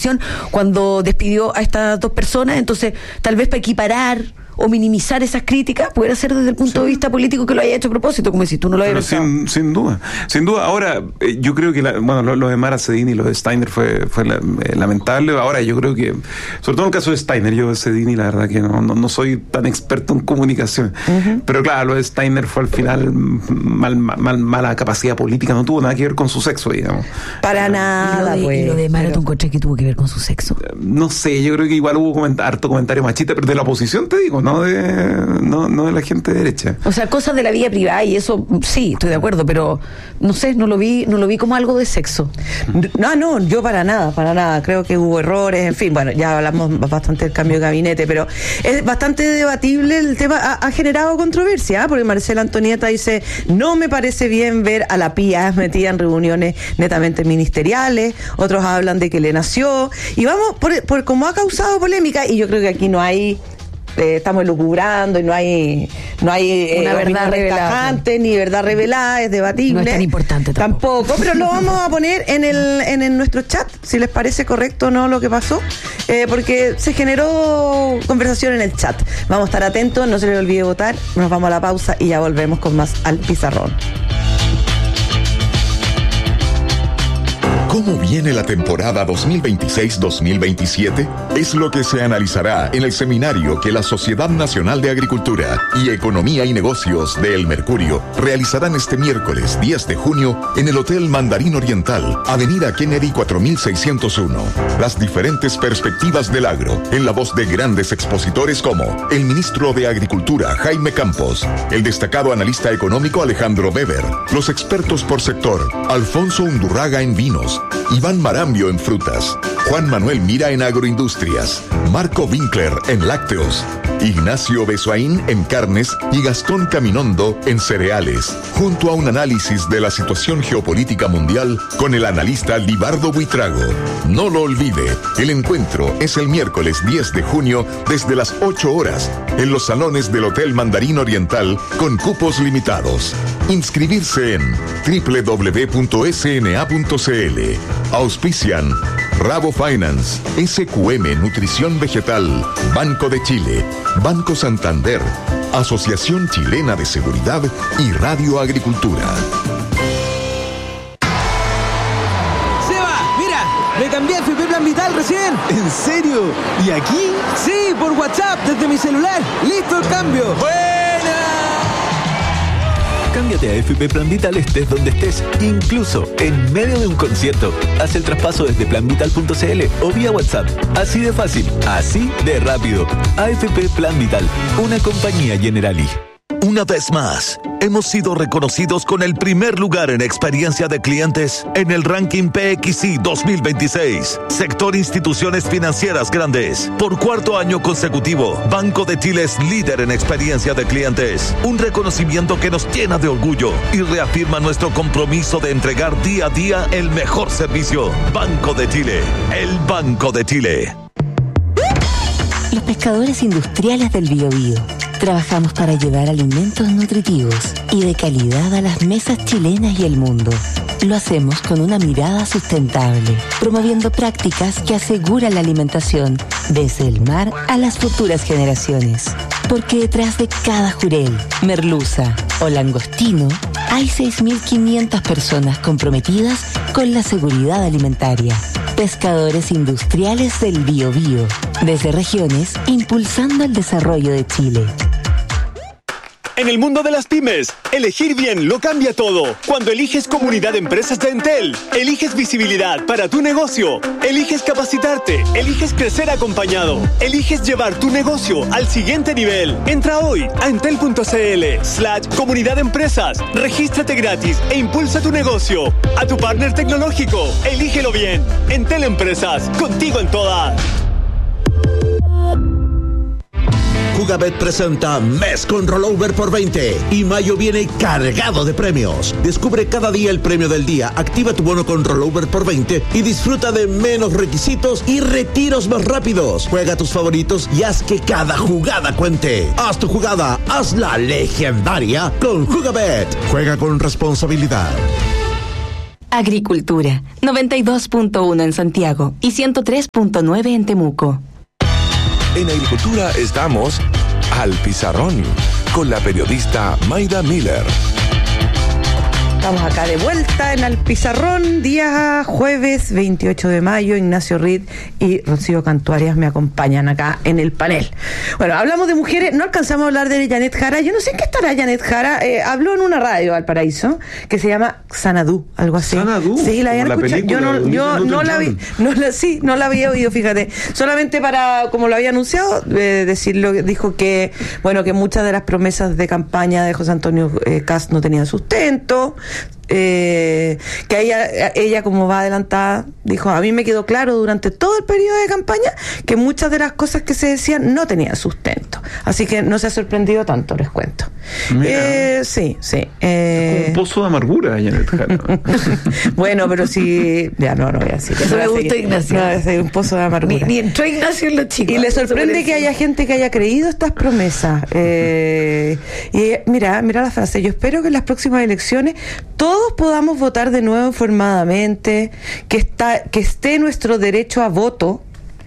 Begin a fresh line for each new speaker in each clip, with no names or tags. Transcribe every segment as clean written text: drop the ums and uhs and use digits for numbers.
televisión cuando despidió a estas dos personas. Entonces, tal vez para equiparar o minimizar esas críticas, pudiera ser desde el punto de vista político que lo haya hecho a propósito, como si tú no lo hayas pensado.
Sin duda. Ahora, yo creo que lo de Mara Cedini y lo de Steiner fue lamentable. Ahora, yo creo que, sobre todo en el caso de Steiner, yo de Cedini, la verdad que no soy tan experto en comunicación. Uh-huh. Pero claro, lo de Steiner fue al final mala capacidad política, no tuvo nada que ver con su sexo, digamos.
Para nada.
Y lo de Mara, ¿tú encontré que tuvo que ver con su sexo?
No sé, yo creo que igual hubo harto comentario machista, pero de la oposición, te digo, no de la gente de derecha.
O sea, cosas de la vida privada, y eso sí, estoy de acuerdo, pero no sé, no lo vi como algo de sexo. No, yo para nada. Creo que hubo errores, en fin, bueno, ya hablamos bastante del cambio de gabinete, pero es bastante debatible el tema. Ha generado controversia, porque Marcela Antonieta dice: no me parece bien ver a la Pía metida en reuniones netamente ministeriales. Otros hablan de que le nació, y vamos por como ha causado polémica, y yo creo que aquí no hay estamos elucubrando y no hay
una verdad revelada,
ni verdad revelada, es debatible.
No es tan importante
tampoco, pero lo vamos a poner en nuestro chat, si les parece correcto o no lo que pasó, porque se generó conversación en el chat. Vamos a estar atentos, no se les olvide votar. Nos vamos a la pausa y ya volvemos con más Al Pizarrón.
¿Cómo viene la temporada 2026-2027? Es lo que se analizará en el seminario que la Sociedad Nacional de Agricultura y Economía y Negocios de El Mercurio realizarán este miércoles 10 de junio en el Hotel Mandarín Oriental, Avenida Kennedy 4601. Las diferentes perspectivas del agro, en la voz de grandes expositores como el ministro de Agricultura, Jaime Campos, el destacado analista económico Alejandro Weber, los expertos por sector, Alfonso Undurraga en vinos, Iván Marambio en frutas, Juan Manuel Mira en agroindustrias, Marco Winkler en lácteos, Ignacio Besoaín en carnes y Gastón Caminondo en cereales, junto a un análisis de la situación geopolítica mundial con el analista Libardo Buitrago. No lo olvide, el encuentro es el miércoles 10 de junio desde las 8 horas en los salones del Hotel Mandarín Oriental con cupos limitados. Inscribirse en www.sna.cl. Auspician Rabo Finance, SQM Nutrición Vegetal, Banco de Chile, Banco Santander, Asociación Chilena de Seguridad y Radio Agricultura.
¡Seba! ¡Mira! Me cambié a FP Plan Vital recién.
¿En serio? ¿Y aquí?
Sí, por WhatsApp, desde mi celular. ¡Listo el cambio!
¡Buena! Cámbiate a FP Plan Vital estés donde estés, incluso en medio de un concierto. Haz el traspaso desde planvital.cl o vía WhatsApp. Así de fácil, así de rápido. AFP Plan Vital, una compañía Generali.
Una vez más, hemos sido reconocidos con el primer lugar en experiencia de clientes en el ranking PXI 2026. Sector Instituciones Financieras Grandes. Por cuarto año consecutivo, Banco de Chile es líder en experiencia de clientes. Un reconocimiento que nos llena de orgullo y reafirma nuestro compromiso de entregar día a día el mejor servicio. Banco de Chile, el Banco de Chile.
Los pescadores industriales del Biobío. Trabajamos para llevar alimentos nutritivos y de calidad a las mesas chilenas y el mundo. Lo hacemos con una mirada sustentable, promoviendo prácticas que aseguran la alimentación desde el mar a las futuras generaciones. Porque detrás de cada jurel, merluza o langostino hay 6.500 personas comprometidas con la seguridad alimentaria. Pescadores industriales del Biobío, desde regiones impulsando el desarrollo de Chile.
En el mundo de las pymes, elegir bien lo cambia todo. Cuando eliges Comunidad de Empresas de Entel, eliges visibilidad para tu negocio, eliges capacitarte, eliges crecer acompañado, eliges llevar tu negocio al siguiente nivel. Entra hoy a entel.cl/comunidad de empresas, regístrate gratis e impulsa tu negocio. A tu partner tecnológico, elígelo bien. Entel Empresas, contigo en todas.
Jugabet presenta Mes con Rollover por 20 y mayo viene cargado de premios. Descubre cada día el premio del día, activa tu bono con Rollover por 20 y disfruta de menos requisitos y retiros más rápidos. Juega tus favoritos y haz que cada jugada cuente. Haz tu jugada, hazla legendaria con Jugabet. Juega con responsabilidad.
Agricultura, 92.1 en Santiago y 103.9 en Temuco.
En Agricultura estamos al pizarrón con la periodista Mayda Miller.
Estamos acá de vuelta en Al Pizarrón, día jueves 28 de mayo. Ignacio Reed y Rocío Cantuarias me acompañan acá en el panel. Bueno, hablamos de mujeres, no alcanzamos a hablar de Janet Jara. Yo no sé en qué estará Janet Jara. Habló en una radio Valparaíso que se llama Xanadu, algo así.
¿Xanadu?
Sí, la habían escuchado. Yo no la vi, no la había oído, fíjate. Solamente para, como lo había anunciado, decirlo, dijo que, bueno, que muchas de las promesas de campaña de José Antonio Kast no tenían sustento. Que ella como va adelantada dijo, a mí me quedó claro durante todo el periodo de campaña que muchas de las cosas que se decían no tenían sustento, así que no se ha sorprendido tanto, les cuento. Sí.
Es un pozo de amargura, Janet Jara.
Bueno, pero sí, ya no voy a decir
eso. Me gustó, Ignacio.
No, es un pozo de amargura.
Ni entró Ignacio en los chicos.
Y le sorprende que haya gente que haya creído estas promesas. Y mira la frase: yo espero que en las próximas elecciones todos podamos votar de nuevo informadamente, que esté nuestro derecho a voto,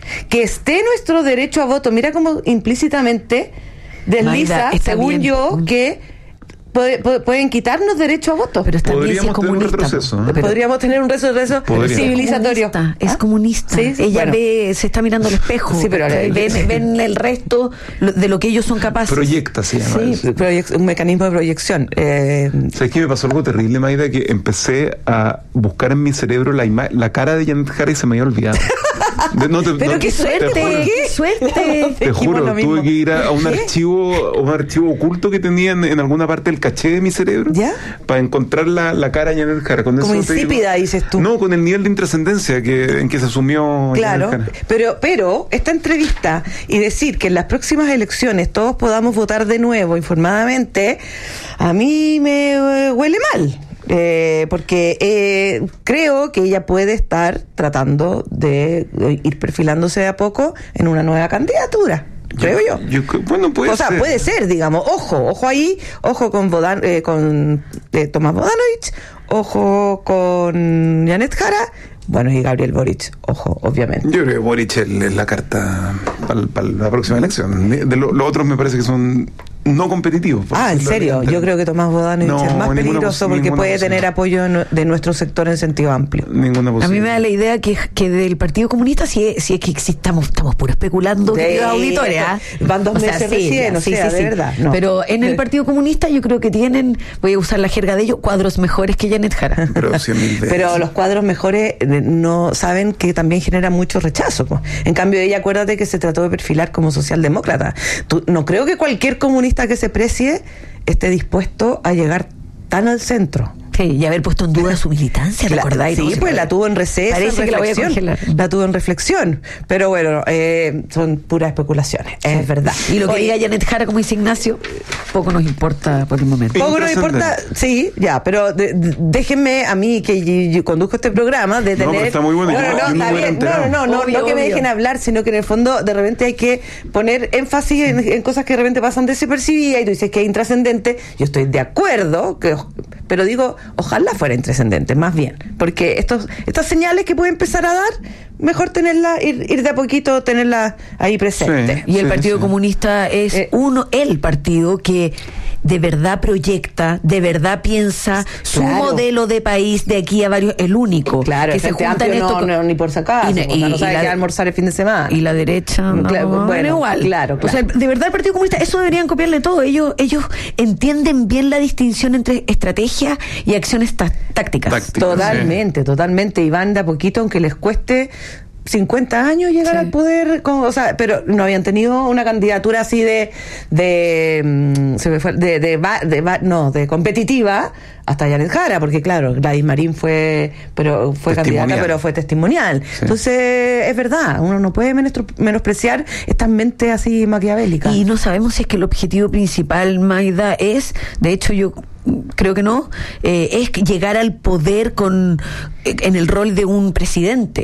mira cómo implícitamente desliza, según bien. Yo, que pueden quitarnos derecho a voto.
Pero también si es comunista.
Podríamos tener un retroceso civilizatorio.
Es comunista.
Sí,
ella se está mirando al espejo.
Sí, pero
ven el resto de lo que ellos son capaces.
Proyecta, se llama eso.
Un mecanismo de proyección.
¿Sabes qué me pasó algo terrible, Mayda? Que empecé a buscar en mi cerebro la cara de Janet Jara y se me había olvidado.
Pero qué suerte, qué suerte.
Te juro, tuve que ir a un archivo oculto que tenía en alguna parte del caché de mi cerebro,
¿ya?
Para encontrar la cara de Janet Jara. Con
como insípida, dices tú.
No, con el nivel de intrascendencia en que se asumió.
Claro, pero esta entrevista y decir que en las próximas elecciones todos podamos votar de nuevo informadamente, a mí me huele mal. Porque creo que ella puede estar tratando de ir perfilándose de a poco en una nueva candidatura. Creo yo.
Bueno, puede ser.
Puede ser, digamos. Ojo ahí, ojo con Tomás Bodanovich, ojo con Janet Jara, bueno, y Gabriel Boric, ojo, obviamente.
Yo creo que Boric es la carta para la próxima elección. Los otros me parece que son no competitivos.
¿En serio? Yo creo que Tomás Bodanovich es más peligroso porque puede tener apoyo de nuestro sector en sentido amplio.
Ninguna posibilidad.
A mí me da la idea que del Partido Comunista, si es que estamos pura especulando, queridos auditores.
Van 2 meses recién, de verdad. No.
Pero en el Partido Comunista yo creo que tienen, voy a usar la jerga de ellos, cuadros mejores que Janet Jara.
Pero los cuadros mejores no saben que también generan mucho rechazo. En cambio, ella, acuérdate que se trató de perfilar como socialdemócrata. No creo que cualquier comunista que se precie esté dispuesto a llegar tan al centro.
Sí, y haber puesto en duda su militancia, ¿te acordáis?
Sí, pues la tuvo en receso.
Parece que la voy a congelar.
La tuvo en reflexión. Pero bueno, son puras especulaciones, es verdad.
Y lo que diga Janet Jara, como dice Ignacio, poco nos importa por el momento.
Poco nos importa, sí, ya, pero déjenme a mí, que yo conduzco este programa, de tener...
No, pero está muy bueno.
No que me dejen hablar, sino que en el fondo de repente hay que poner énfasis en cosas que de repente pasan desapercibidas y tú dices que es intrascendente. Yo estoy de acuerdo, pero digo, ojalá fuera intrascendente, más bien, porque estas señales que puede empezar a dar, mejor tenerlas, ir de a poquito, tenerlas ahí presentes.
Y el Partido Comunista es el partido que de verdad proyecta, de verdad piensa su modelo de país de aquí a varios, el único.
Claro,
que se junta en esto.
No, ni por sacar, no sabe qué almorzar el fin de semana.
Y la derecha,
bueno, igual. Claro.
O sea, de verdad el Partido Comunista, eso deberían copiarle todo. Ellos entienden bien la distinción entre estrategia y acciones tácticas.
Totalmente. Y van de a poquito, aunque les cueste 50 años llegar al poder, pero no habían tenido una candidatura así de competitiva hasta Janet Jara, porque claro, Gladys Marín fue candidata, pero fue testimonial. Sí. Entonces, es verdad, uno no puede menospreciar estas mentes así maquiavélicas.
Y no sabemos si es que el objetivo principal, Mayda, es, de hecho yo creo que no, es llegar al poder en el rol de un presidente.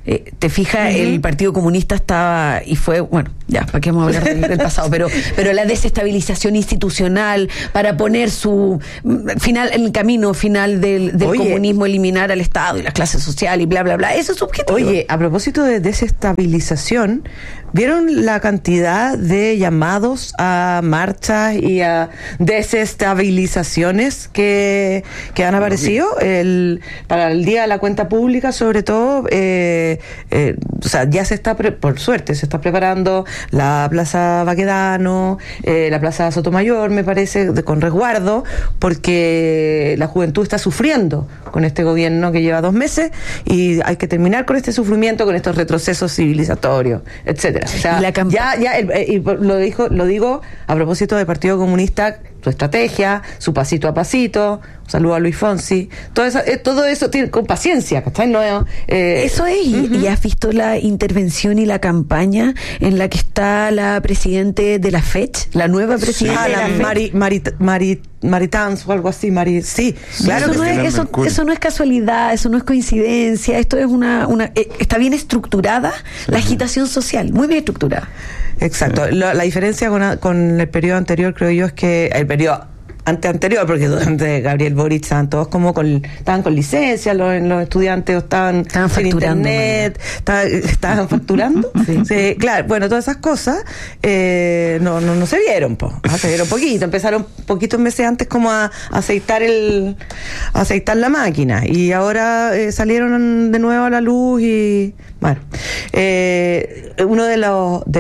te fijas, el Partido Comunista estaba, y fue, bueno, ya, ¿para qué vamos a hablar del pasado? Pero la desestabilización institucional para poner el camino final del comunismo, eliminar al Estado y la clase social y bla, bla, bla. Eso es su objetivo.
Oye, a propósito de desestabilización, ¿vieron la cantidad de llamados a marchas y a desestabilizaciones que han aparecido? Para el Día de la Cuenta Pública, sobre todo, o sea, ya se está, por suerte, se está preparando la Plaza Baquedano, la Plaza Sotomayor, me parece, con resguardo, porque la juventud está sufriendo con este gobierno que lleva 2 meses y hay que terminar con este sufrimiento, con estos retrocesos civilizatorios, etcétera. O sea, lo digo a propósito del Partido Comunista, su estrategia, su pasito a pasito. Un saludo a Luis Fonsi. Todo eso tiene con paciencia, ¿cachai?
Eso es, y has visto la intervención y la campaña en la que está la presidente de la FECH, la nueva presidenta de la FECH.
Maritans o algo así, sí, claro.
Eso no es casualidad, eso no es coincidencia, esto es está bien estructurada la agitación social, muy bien estructurada.
Exacto. La diferencia con el periodo anterior, creo yo, es que el periodo anterior, porque durante Gabriel Boric estaban todos estaban con licencia, los estudiantes estaban sin internet, estaban facturando. Sí, claro, bueno, todas esas cosas no se vieron, se vieron poquito, empezaron poquitos meses antes como a aceitar la máquina, y ahora salieron de nuevo a la luz. Y bueno, uno de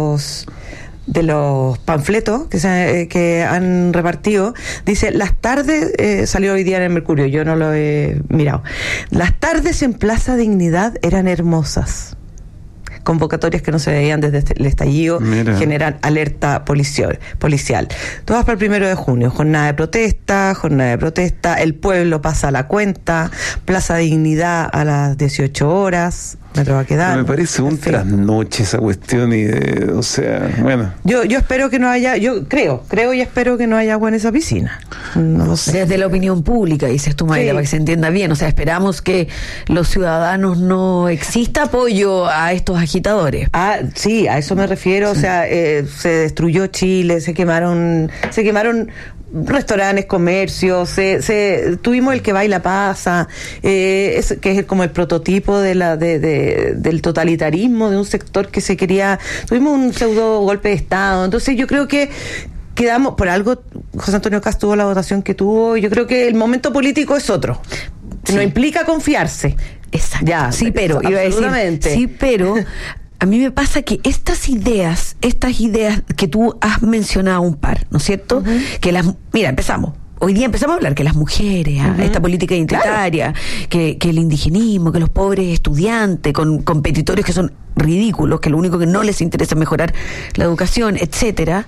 los panfletos que han repartido dice: las tardes, salió hoy día en el Mercurio, yo no lo he mirado, las tardes en Plaza Dignidad eran hermosas. Convocatorias que no se veían desde el estallido. Mira. Generan alerta policial. Todas para el 1 de junio, jornada de protesta, el pueblo pasa la cuenta, Plaza Dignidad a las 18 horas, Metro Baquedano.
Me parece un trasnoche esa cuestión, o sea, bueno.
Yo espero que no haya, creo y espero que no haya agua en esa piscina. No sé.
Desde la opinión pública, dices tú, Mayra, para que se entienda bien. O sea, esperamos que los ciudadanos no exista apoyo a estos agitadores.
Sí, a eso me refiero. Sí. O sea, se destruyó Chile, se quemaron restaurantes, comercios, tuvimos el que baila pasa, que es como el prototipo del totalitarismo de un sector que se quería, tuvimos un pseudo golpe de Estado. Entonces yo creo que quedamos, por algo José Antonio Kast tuvo la votación que tuvo, y yo creo que el momento político es otro. Sí. No implica confiarse.
Exacto. Ya, sí, pero iba a decir, sí, pero a mí me pasa que estas ideas que tú has mencionado un par, ¿no es cierto? Uh-huh. Hoy día empezamos a hablar que las mujeres, esta política identitaria, claro, que el indigenismo, que los pobres estudiantes con competitorios que son ridículos, que lo único que no les interesa es mejorar la educación, etcétera,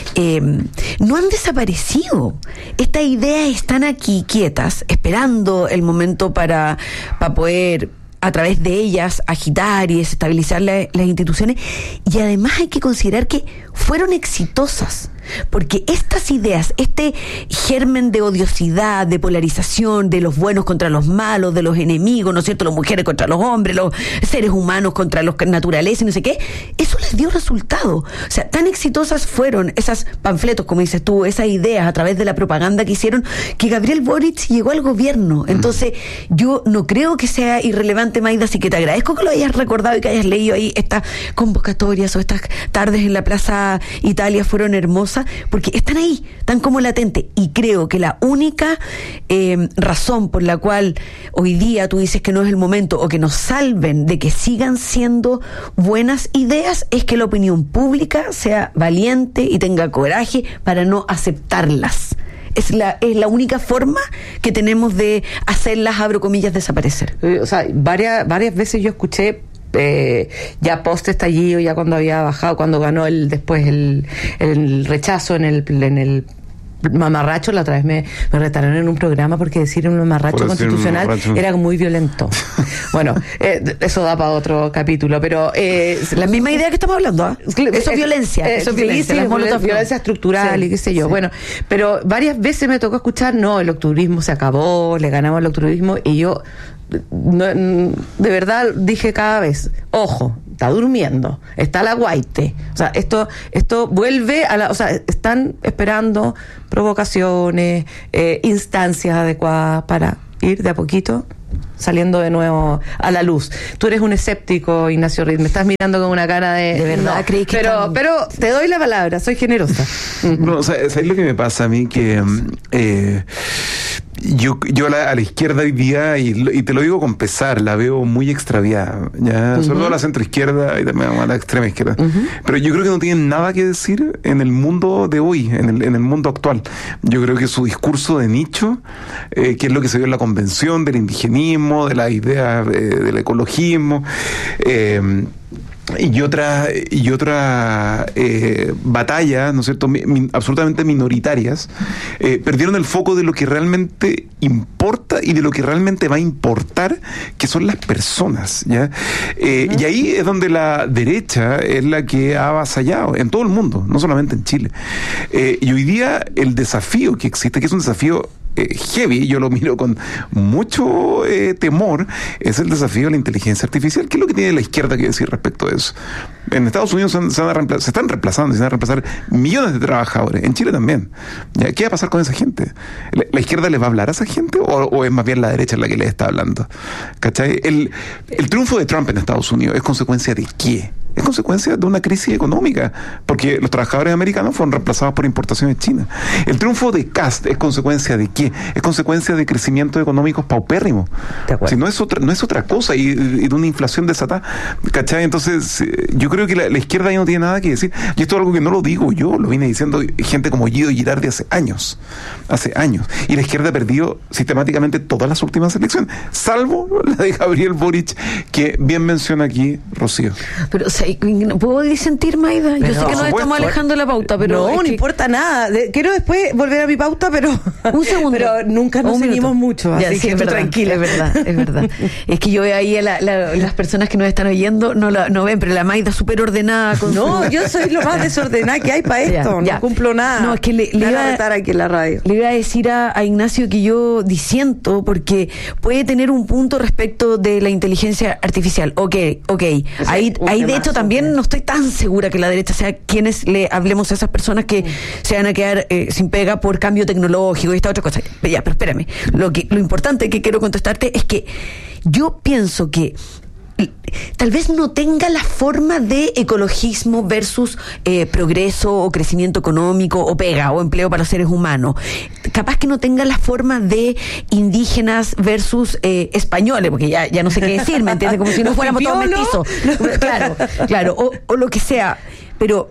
no han desaparecido. Estas ideas están aquí quietas, esperando el momento para poder, a través de ellas, agitar y desestabilizar las instituciones. Y además hay que considerar que fueron exitosas, porque estas ideas, este germen de odiosidad, de polarización, de los buenos contra los malos, de los enemigos, ¿no es cierto?, las mujeres contra los hombres, los seres humanos contra los naturaleza y no sé qué, eso les dio resultado. O sea, tan exitosas fueron esas panfletos, como dices tú, esas ideas a través de la propaganda que hicieron, que Gabriel Boric llegó al gobierno. Entonces, yo no creo que sea irrelevante, Maida, así que te agradezco que lo hayas recordado y que hayas leído ahí estas convocatorias o estas tardes en la Plaza Italia fueron hermosas, porque están ahí, están como latentes, y creo que la única razón por la cual hoy día tú dices que no es el momento o que nos salven de que sigan siendo buenas ideas es que la opinión pública sea valiente y tenga coraje para no aceptarlas. Es la única forma que tenemos de hacerlas, abro comillas, desaparecer.
O sea, varias veces yo escuché, ya post estallido, ya cuando había bajado, cuando ganó después el rechazo en el mamarracho. La otra vez me retaron en un programa porque decir un mamarracho constitucional era muy violento. Bueno, eso da para otro capítulo, pero
la misma idea que estamos hablando, eso es violencia,
violencia estructural, y qué sé yo. Sí. Bueno, pero varias veces me tocó escuchar: no, el octubrismo se acabó, le ganamos al octubrismo, y yo de verdad dije cada vez, ojo, está durmiendo, está la guaite. O sea, esto vuelve o sea, están esperando provocaciones, instancias adecuadas para ir de a poquito saliendo de nuevo a la luz. Tú eres un escéptico, Ignacio Riz, me estás mirando con una cara de
verdad,
no,
creí que
pero te doy la palabra, soy generosa.
No, ¿sabes lo que me pasa a mí? Que yo a la izquierda hoy día, y te lo digo con pesar, la veo muy extraviada, ¿ya? Sobre todo a la centroizquierda y también a la extrema izquierda. Pero yo creo que no tienen nada que decir en el mundo de hoy, en el mundo actual. Yo creo que su discurso de nicho, que es lo que se vio en la convención del indigenismo, de las ideas del ecologismo, y otra batalla, ¿no es cierto?, absolutamente minoritarias, perdieron el foco de lo que realmente importa y de lo que realmente va a importar, que son las personas, ¿ya? Y ahí es donde la derecha es la que ha avasallado en todo el mundo, no solamente en Chile. Y hoy día el desafío que existe, que es un desafío heavy, yo lo miro con mucho temor, es el desafío de la inteligencia artificial. ¿Qué es lo que tiene la izquierda que decir respecto a eso? En Estados Unidos se están reemplazando, se van a reemplazar millones de trabajadores, en Chile también. ¿Ya? ¿Qué va a pasar con esa gente? ¿La izquierda les va a hablar a esa gente o es más bien la derecha la que les está hablando? ¿Cachai? El triunfo de Trump en Estados Unidos ¿es consecuencia de qué? Es consecuencia de una crisis económica, porque los trabajadores americanos fueron reemplazados por importaciones chinas. El triunfo de Kast es consecuencia de qué? Es consecuencia de crecimientos económicos paupérrimos. Si no es otra cosa, y de una inflación desatada, ¿cachai? Entonces, yo creo que la izquierda ahí no tiene nada que decir. Y esto es algo que no lo digo yo, lo viene diciendo gente como Guido Girardi hace años. Y la izquierda ha perdido sistemáticamente todas las últimas elecciones, salvo la de Gabriel Boric, que bien menciona aquí Rocío.
Pero, o sea, no puedo disentir, Maida. Pero, yo sé que nos estamos alejando de la pauta, pero
no importa nada. Quiero después volver a mi pauta, pero
un segundo.
Pero nunca nos seguimos mucho, así
ya,
que estoy tranquila.
Es verdad. Es que yo veo ahí las personas que nos están oyendo no ven, pero la Maida súper ordenada.
Yo soy lo más desordenada que hay para esto. No cumplo nada.
No, es que le iba a estar aquí en la radio. Le iba a decir a Ignacio que yo disiento porque puede tener un punto respecto de la inteligencia artificial. Ok. Ahí de hecho también no estoy tan segura que la derecha sea quienes le hablemos a esas personas que se van a quedar sin pega por cambio tecnológico y esta otra cosa. Pero espérame. Lo importante que quiero contestarte es que yo pienso que tal vez no tenga la forma de ecologismo versus progreso o crecimiento económico o pega o empleo para seres humanos. Capaz que no tenga la forma de indígenas versus españoles, porque ya no sé qué decir, ¿me entiendes? Como si no fuéramos todos mestizos. Claro, o lo que sea. Pero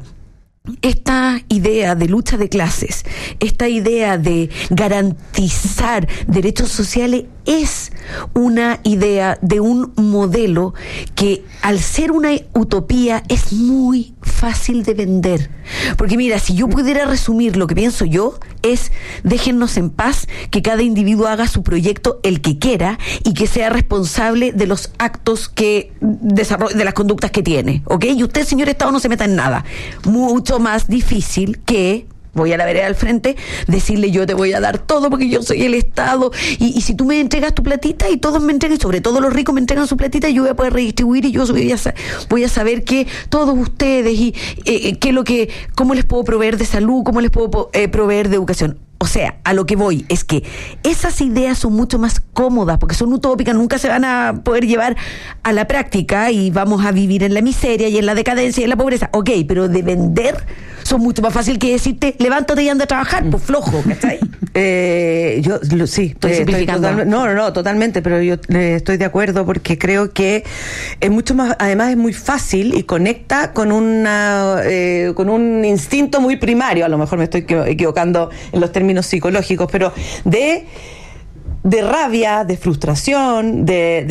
esta idea de lucha de clases, esta idea de garantizar derechos sociales es una idea de un modelo que, al ser una utopía, es muy fácil de vender. Porque mira, si yo pudiera resumir lo que pienso yo, es: déjennos en paz, que cada individuo haga su proyecto el que quiera y que sea responsable de los actos que desarrolla, de las conductas que tiene, ¿ok? Y usted, señor Estado, no se meta en nada. Mucho más difícil que, voy a la vereda al frente, decirle: yo te voy a dar todo porque yo soy el Estado, y si tú me entregas tu platita y todos me entregan, y sobre todo los ricos me entregan su platita, yo voy a poder redistribuir, y yo voy a saber que todos ustedes y cómo les puedo proveer de salud, cómo les puedo proveer de educación. O sea, a lo que voy es que esas ideas son mucho más cómodas porque son utópicas, nunca se van a poder llevar a la práctica y vamos a vivir en la miseria y en la decadencia y en la pobreza. Ok, pero de vender son mucho más fácil que decirte: levántate y anda a trabajar, pues flojo, ¿cachai?
Sí, estoy simplificando. Totalmente, pero yo estoy de acuerdo porque creo que es mucho más, además es muy fácil y conecta con con un instinto muy primario. A lo mejor me estoy equivocando en los términos psicológicos, pero de rabia, de frustración,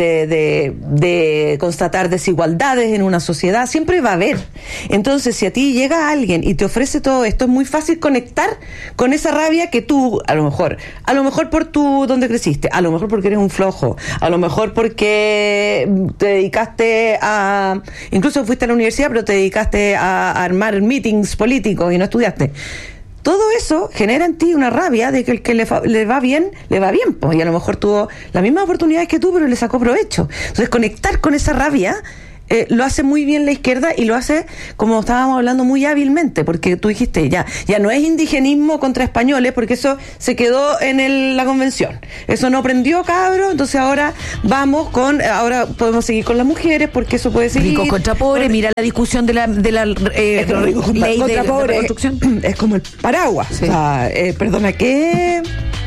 de constatar desigualdades en una sociedad, siempre va a haber. Entonces, si a ti llega alguien y te ofrece todo esto, es muy fácil conectar con esa rabia que tú, a lo mejor por donde creciste, a lo mejor porque eres un flojo, a lo mejor porque te dedicaste incluso fuiste a la universidad, pero te dedicaste a armar meetings políticos y no estudiaste. todo eso genera en ti una rabia de que el que le va bien, pues, y a lo mejor tuvo las mismas oportunidades que tú, pero le sacó provecho. Entonces, conectar con esa rabia lo hace muy bien la izquierda, y lo hace, como estábamos hablando, muy hábilmente, porque tú dijiste, ya no es indigenismo contra españoles, porque eso se quedó en la convención, eso no prendió, cabro. Entonces ahora podemos seguir con las mujeres, porque eso puede seguir.
Ricos contra pobres, mira la discusión de la ley
contra pobres, de reconstrucción. Es como el paraguas, sí. O sea, perdona, ¿qué?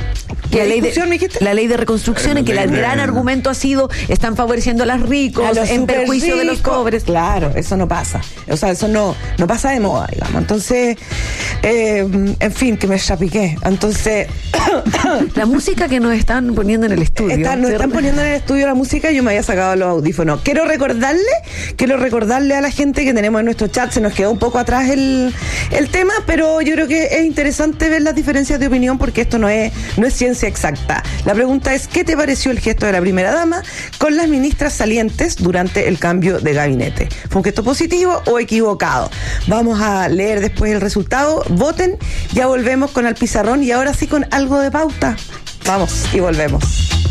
La ley de reconstrucción, en que el gran argumento ha sido: están favoreciendo a los ricos en perjuicio de los pobres. Claro, eso no pasa. O sea, eso no pasa de moda, digamos. Entonces, en fin, que me chapiqué. Entonces,
la música que nos están poniendo en el estudio.
Nos están poniendo en el estudio la música, y yo me había sacado los audífonos. Quiero recordarle a la gente que tenemos en nuestro chat, se nos quedó un poco atrás el tema, pero yo creo que es interesante ver las diferencias de opinión, porque esto no es ciencia exacta. La pregunta es: ¿qué te pareció el gesto de la primera dama con las ministras salientes durante el cambio de gabinete? ¿Fue un gesto positivo o equivocado? Vamos a leer después el resultado. Voten. Ya volvemos con Al Pizarrón, y ahora sí con algo de pauta. Vamos y volvemos.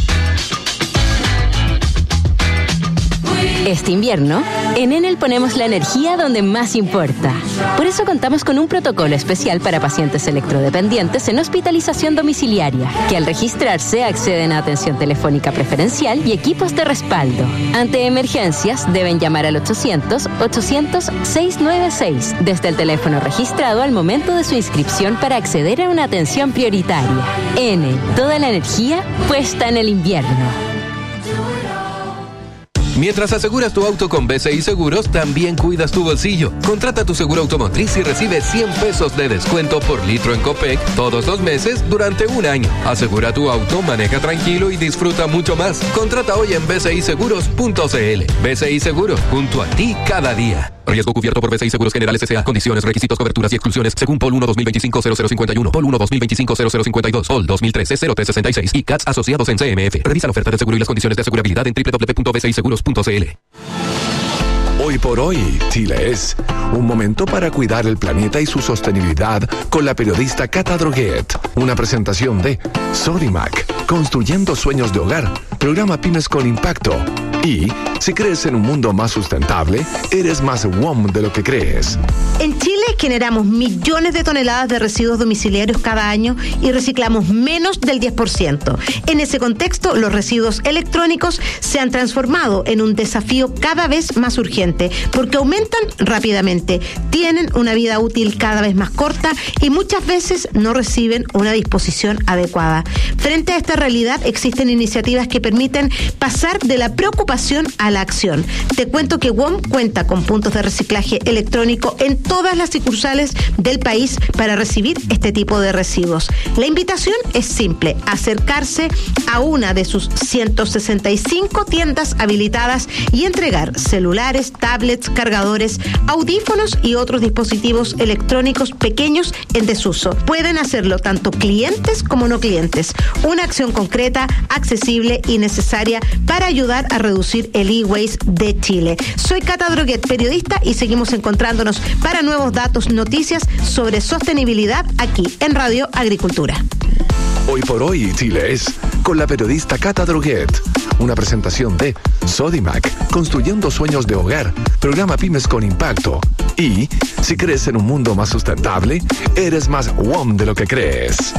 Este invierno, en Enel ponemos la energía donde más importa. Por eso contamos con un protocolo especial para pacientes electrodependientes en hospitalización domiciliaria, que al registrarse acceden a atención telefónica preferencial y equipos de respaldo. Ante emergencias, deben llamar al 800-800-696 desde el teléfono registrado al momento de su inscripción para acceder a una atención prioritaria. Enel, toda la energía puesta en el invierno.
Mientras aseguras tu auto con BCI Seguros, también cuidas tu bolsillo. Contrata tu seguro automotriz y recibe 100 pesos de descuento por litro en Copec todos los meses durante un año. Asegura tu auto, maneja tranquilo y disfruta mucho más. Contrata hoy en bciseguros.cl. BCI Seguros, junto a ti cada día. Riesgo cubierto por BCI Seguros Generales S.A. Condiciones, requisitos, coberturas y exclusiones según POL 1-2025-0051, POL 1-2025-0052, POL 2013-0366 y CATS asociados en CMF. Revisa la oferta de seguro y las condiciones de asegurabilidad en www.bciseguros.cl.
Hoy por hoy, Chile es un momento para cuidar el planeta y su sostenibilidad con la periodista Cata Droguet. Una presentación de Sodimac, construyendo sueños de hogar, programa Pymes con Impacto. Y si crees en un mundo más sustentable, eres más WOM de lo que crees.
En Chile generamos millones de toneladas de residuos domiciliarios cada año y reciclamos menos del 10%. En ese contexto, los residuos electrónicos se han transformado en un desafío cada vez más urgente, porque aumentan rápidamente, tienen una vida útil cada vez más corta y muchas veces no reciben una disposición adecuada. Frente a esta realidad, existen iniciativas que permiten pasar de la preocupación a la acción. Te cuento que WOM cuenta con puntos de reciclaje electrónico en todas las sucursales del país para recibir este tipo de residuos. La invitación es simple: acercarse a una de sus 165 tiendas habilitadas y entregar celulares, tablets, cargadores, audífonos y otros dispositivos electrónicos pequeños en desuso. Pueden hacerlo tanto clientes como no clientes. Una acción concreta, accesible y necesaria para ayudar a reducir el e-waste de Chile. Soy Cata Droguet, periodista, y seguimos encontrándonos para nuevos datos, noticias sobre sostenibilidad aquí en Radio Agricultura.
Hoy por hoy, Chile es con la periodista Cata Droguet. Una presentación de Sodimac, construyendo sueños de hogar, programa Pymes con Impacto. Y si crees en un mundo más sustentable, eres más WOM de lo que crees.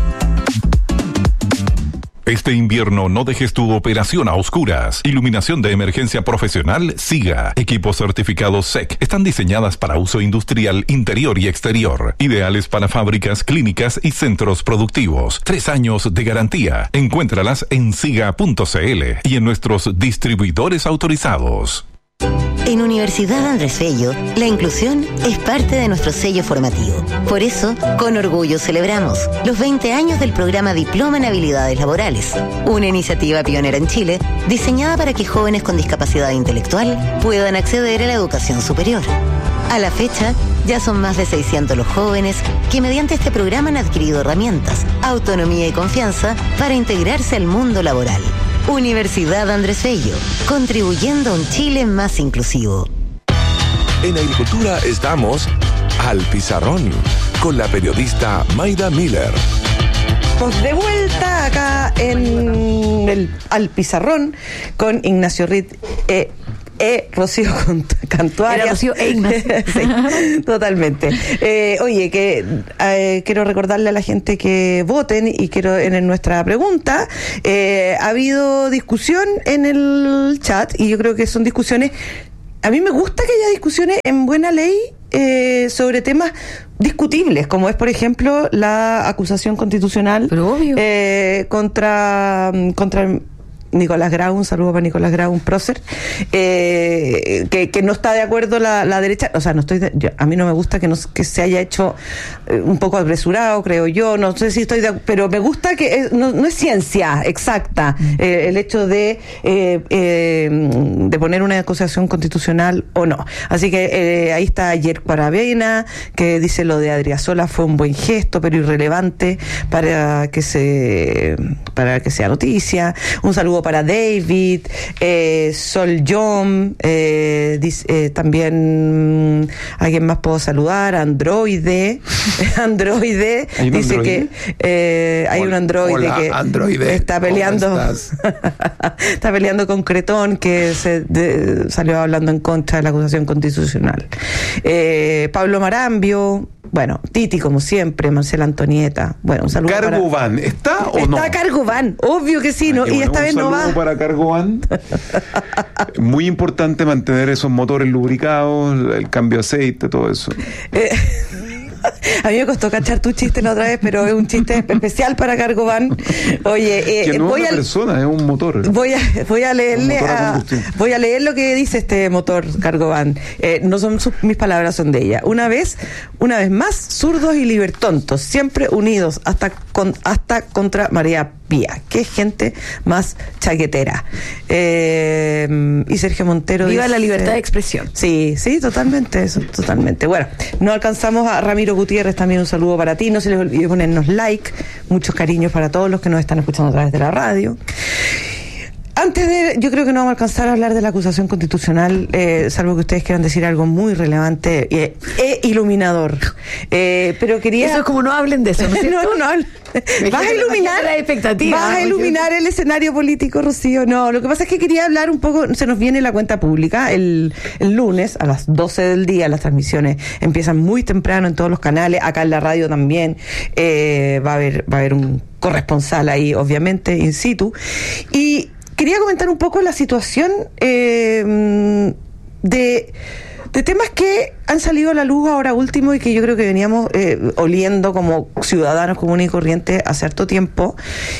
Este invierno no dejes tu operación a oscuras. Iluminación de emergencia profesional SIGA. Equipos certificados SEC. Están diseñadas para uso industrial interior y exterior. Ideales para fábricas, clínicas y centros productivos. 3 años de garantía. Encuéntralas en siga.cl y en nuestros distribuidores autorizados.
En Universidad Andrés Bello, la inclusión es parte de nuestro sello formativo. Por eso, con orgullo celebramos los 20 años del programa Diploma en Habilidades Laborales, una iniciativa pionera en Chile diseñada para que jóvenes con discapacidad intelectual puedan acceder a la educación superior. A la fecha, ya son más de 600 los jóvenes que mediante este programa han adquirido herramientas, autonomía y confianza para integrarse al mundo laboral. Universidad Andrés Bello, contribuyendo a un Chile más inclusivo.
En Agricultura estamos
Al Pizarrón, con la periodista Mayra Miller.
De vuelta acá en el Al Pizarrón con Ignacio Ritt, Rocío Cantuaria.
Era Rocío Ignacio.
Sí, totalmente. Oye, que quiero recordarle a la gente que voten y quiero en nuestra pregunta. Ha habido discusión en el chat y yo creo que son discusiones. A mí me gusta que haya discusiones en buena ley sobre temas discutibles, como es, por ejemplo, la acusación constitucional contra Nicolás Grau. Un saludo para Nicolás Grau, un prócer, que no está de acuerdo la derecha. O sea, a mí no me gusta que se haya hecho un poco apresurado, creo yo. No sé si estoy pero me gusta que no es ciencia exacta el hecho de poner una acusación constitucional o no. Así que ahí está Yerko Aravena, que dice: lo de Adriasola fue un buen gesto, pero irrelevante para que sea noticia. Un saludo para David, Sol John, también ¿a quién más puedo saludar? Androide dice que hay un androide que
androide,
está peleando está peleando con Cretón, que salió hablando en contra de la acusación constitucional. Pablo Marambio, bueno, Titi como siempre, Marcela Antonieta, bueno, un saludo.
Cargovan, ¿está o no?
Está Cargovan, obvio que sí, ¿no? Y esta vez no va.
Un saludo para Cargovan. Muy importante mantener esos motores lubricados, el cambio de aceite, todo eso.
A mí me costó cachar tu chiste la otra vez, pero es un chiste especial para Cargovan. Oye,
que no es una persona, es un motor.
Voy a leer lo que dice este motor Cargovan. No son mis palabras, son de ella. Una vez más, zurdos y libertontos, siempre unidos hasta contra María Pía. Qué gente más chaquetera. Y Sergio Montero
viva
dice,
la libertad de expresión.
Sí, totalmente, eso, totalmente. Bueno, no alcanzamos a Ramiro Gutiérrez, también un saludo para ti. No se les olvide ponernos like. Muchos cariños para todos los que nos están escuchando a través de la radio. Yo creo que no vamos a alcanzar a hablar de la acusación constitucional, salvo que ustedes quieran decir algo muy relevante e iluminador. Pero quería...
Eso es como no hablen de eso, ¿no?
No hablen. Vas a iluminar el escenario político, Rocío. No, lo que pasa es que quería hablar un poco. Se nos viene la cuenta pública el lunes a las 12 del día. Las transmisiones empiezan muy temprano en todos los canales, acá en la radio también. Va a haber un corresponsal ahí, obviamente, in situ. Y quería comentar un poco la situación de temas que han salido a la luz ahora último y que yo creo que veníamos oliendo como ciudadanos comunes y corrientes hace harto tiempo.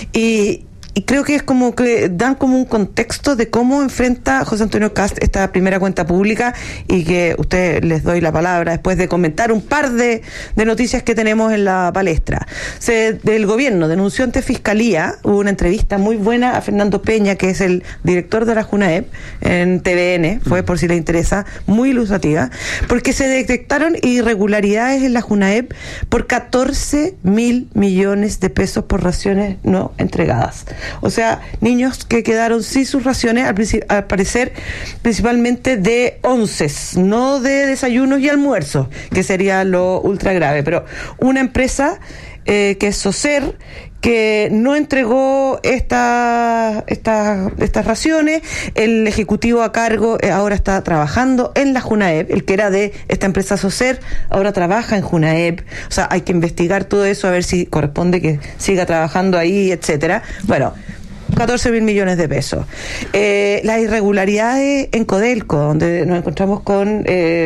Y creo que es como que dan como un contexto de cómo enfrenta José Antonio Kast esta primera cuenta pública, y que ustedes les doy la palabra después de comentar un par de noticias que tenemos en la palestra. Del gobierno denunció ante Fiscalía, hubo una entrevista muy buena a Fernando Peña, que es el director de la JUNAEP en TVN, fue por si les interesa, muy ilustrativa, porque se detectaron irregularidades en la JUNAEP por 14.000 millones de pesos por raciones no entregadas. O sea, niños que quedaron sin sus raciones, al parecer principalmente de onces, no de desayunos y almuerzos, que sería lo ultra grave. Pero una empresa que es Socer, que no entregó estas raciones. El ejecutivo a cargo ahora está trabajando en la JUNAEP, el que era de esta empresa Socer, ahora trabaja en JUNAEP. O sea, hay que investigar todo eso, a ver si corresponde que siga trabajando ahí, etcétera. Bueno, 14.000 millones de pesos. Las irregularidades en Codelco, donde nos encontramos con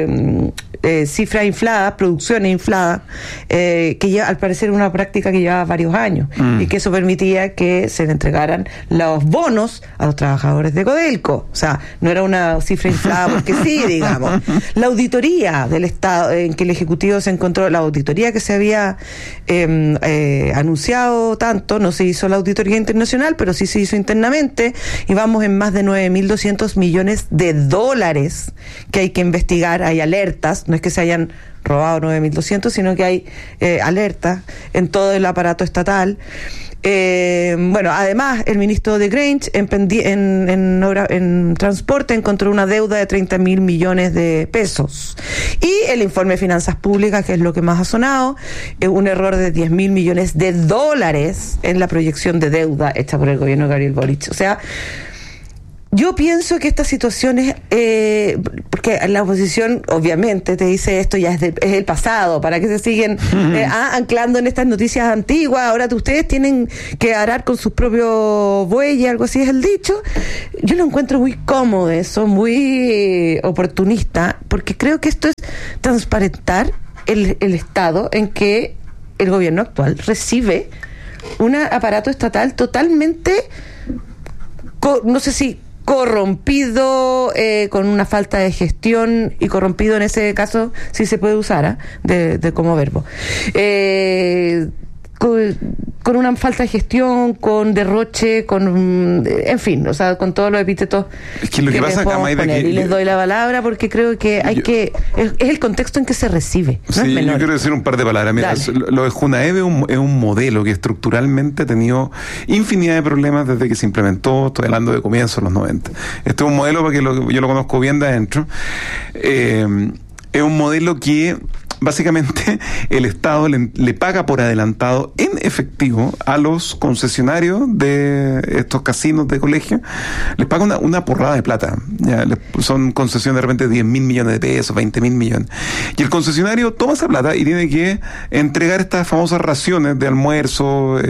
cifras infladas, producciones infladas, que ya al parecer una práctica que llevaba varios años, y que eso permitía que se le entregaran los bonos a los trabajadores de Codelco. O sea, no era una cifra inflada porque sí, digamos. La auditoría del Estado, en que el Ejecutivo se encontró, la auditoría que se había anunciado tanto, no se hizo la auditoría internacional, pero sí se hizo internamente, y vamos en más de 9.200 millones de dólares que hay que investigar. Hay alertas, no es que se hayan robado 9.200, sino que hay alertas en todo el aparato estatal. Bueno, además, el ministro de Grange en transporte encontró una deuda de 30.000 millones de pesos. Y el informe de finanzas públicas, que es lo que más ha sonado, un error de 10.000 millones de dólares en la proyección de deuda hecha por el gobierno de Gabriel Boric. O sea, yo pienso que estas situaciones, porque la oposición obviamente te dice esto ya es el pasado, ¿para qué se siguen anclando en estas noticias antiguas? Ahora ustedes tienen que arar con sus propios bueyes, algo así es el dicho. Yo lo encuentro muy cómodo eso, muy oportunista, porque creo que esto es transparentar el estado en que el gobierno actual recibe un aparato estatal totalmente, no sé si corrompido, con una falta de gestión, y corrompido en ese caso sí se puede usar de como verbo, con una falta de gestión, con derroche, en fin, o sea, con todos los epítetos
que lo que pasa acá, Maida,
y les doy la palabra porque creo que es el contexto en que se recibe, no es menor.
Yo quiero decir un par de palabras. Mira, lo de Junaeve es un modelo que estructuralmente ha tenido infinidad de problemas desde que se implementó. Estoy hablando de comienzos de los 90. Este es un modelo, porque yo lo conozco bien de adentro, es un modelo que básicamente el Estado le paga por adelantado en efectivo a los concesionarios de estos casinos de colegio, les paga una porrada de plata. Son concesiones de repente de 10.000 millones de pesos, 20.000 millones. Y el concesionario toma esa plata y tiene que entregar estas famosas raciones de almuerzo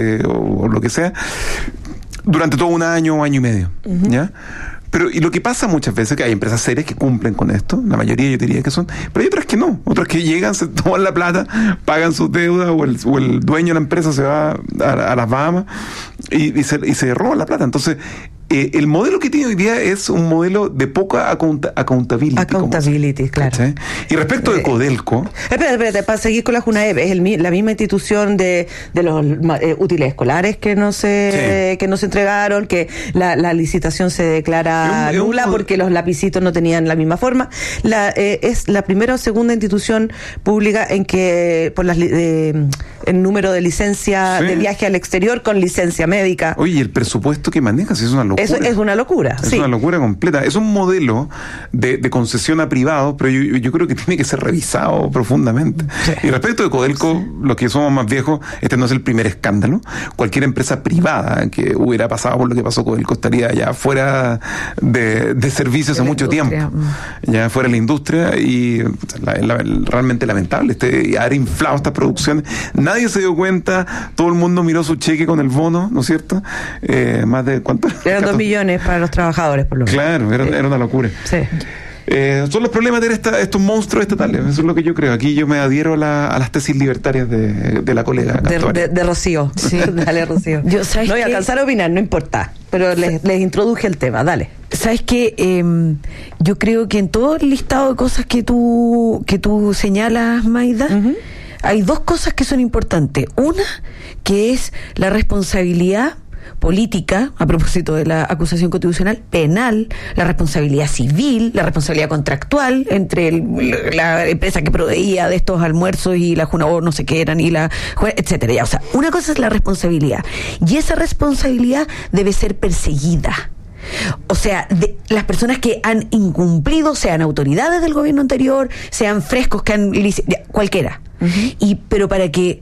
o lo que sea durante todo un año y medio. ¿Ya? Pero, y lo que pasa muchas veces, que hay empresas serias que cumplen con esto, la mayoría yo diría que son, pero hay otras que no, otras que llegan, se toman la plata, pagan sus deudas, o el dueño de la empresa se va a las Bahamas y se roba la plata. Entonces, el modelo que tiene hoy día es un modelo de poca accountability.
Accountability, claro.
¿Sí? Y respecto de Codelco...
Espérate, para seguir con la Junaeve, es la misma institución de los útiles escolares que no se entregaron, que la licitación se declara nula porque los lapicitos no tenían la misma forma. Es la primera o segunda institución pública en que por el número de licencia de viaje al exterior con licencia médica.
Oye, el presupuesto que manejas es una locura.
Eso es una locura.
Es una locura completa. Es un modelo de concesión a privado, pero yo creo que tiene que ser revisado profundamente. Sí. Y respecto de Codelco, los que somos más viejos, este no es el primer escándalo. Cualquier empresa privada que hubiera pasado por lo que pasó Codelco estaría ya fuera de servicios hace mucho tiempo. Ya fuera de la industria, y realmente lamentable haber inflado estas producciones. Nadie se dio cuenta, todo el mundo miró su cheque con el bono, ¿no es cierto? Más de ¿cuánto?
Eran 2 millones para los trabajadores, por lo menos.
Claro, era una locura.
Sí.
Son los problemas de estos monstruos estatales. Eso es lo que yo creo. Aquí yo me adhiero a las tesis libertarias de la colega
de Rocío. Sí, dale, Rocío. No voy a alcanzar a opinar, no importa, pero les introduje el tema, dale.
¿Sabes qué? Yo creo que en todo el listado de cosas que tú señalas, Maida, hay dos cosas que son importantes. Una, que es la responsabilidad política, a propósito de la acusación constitucional, penal, la responsabilidad civil, la responsabilidad contractual entre la empresa que proveía de estos almuerzos y la Junabor, no sé qué eran, y etcétera. Ya, o sea, una cosa es la responsabilidad, y esa responsabilidad debe ser perseguida. O sea, las personas que han incumplido, sean autoridades del gobierno anterior, sean frescos que han cualquiera. Pero para que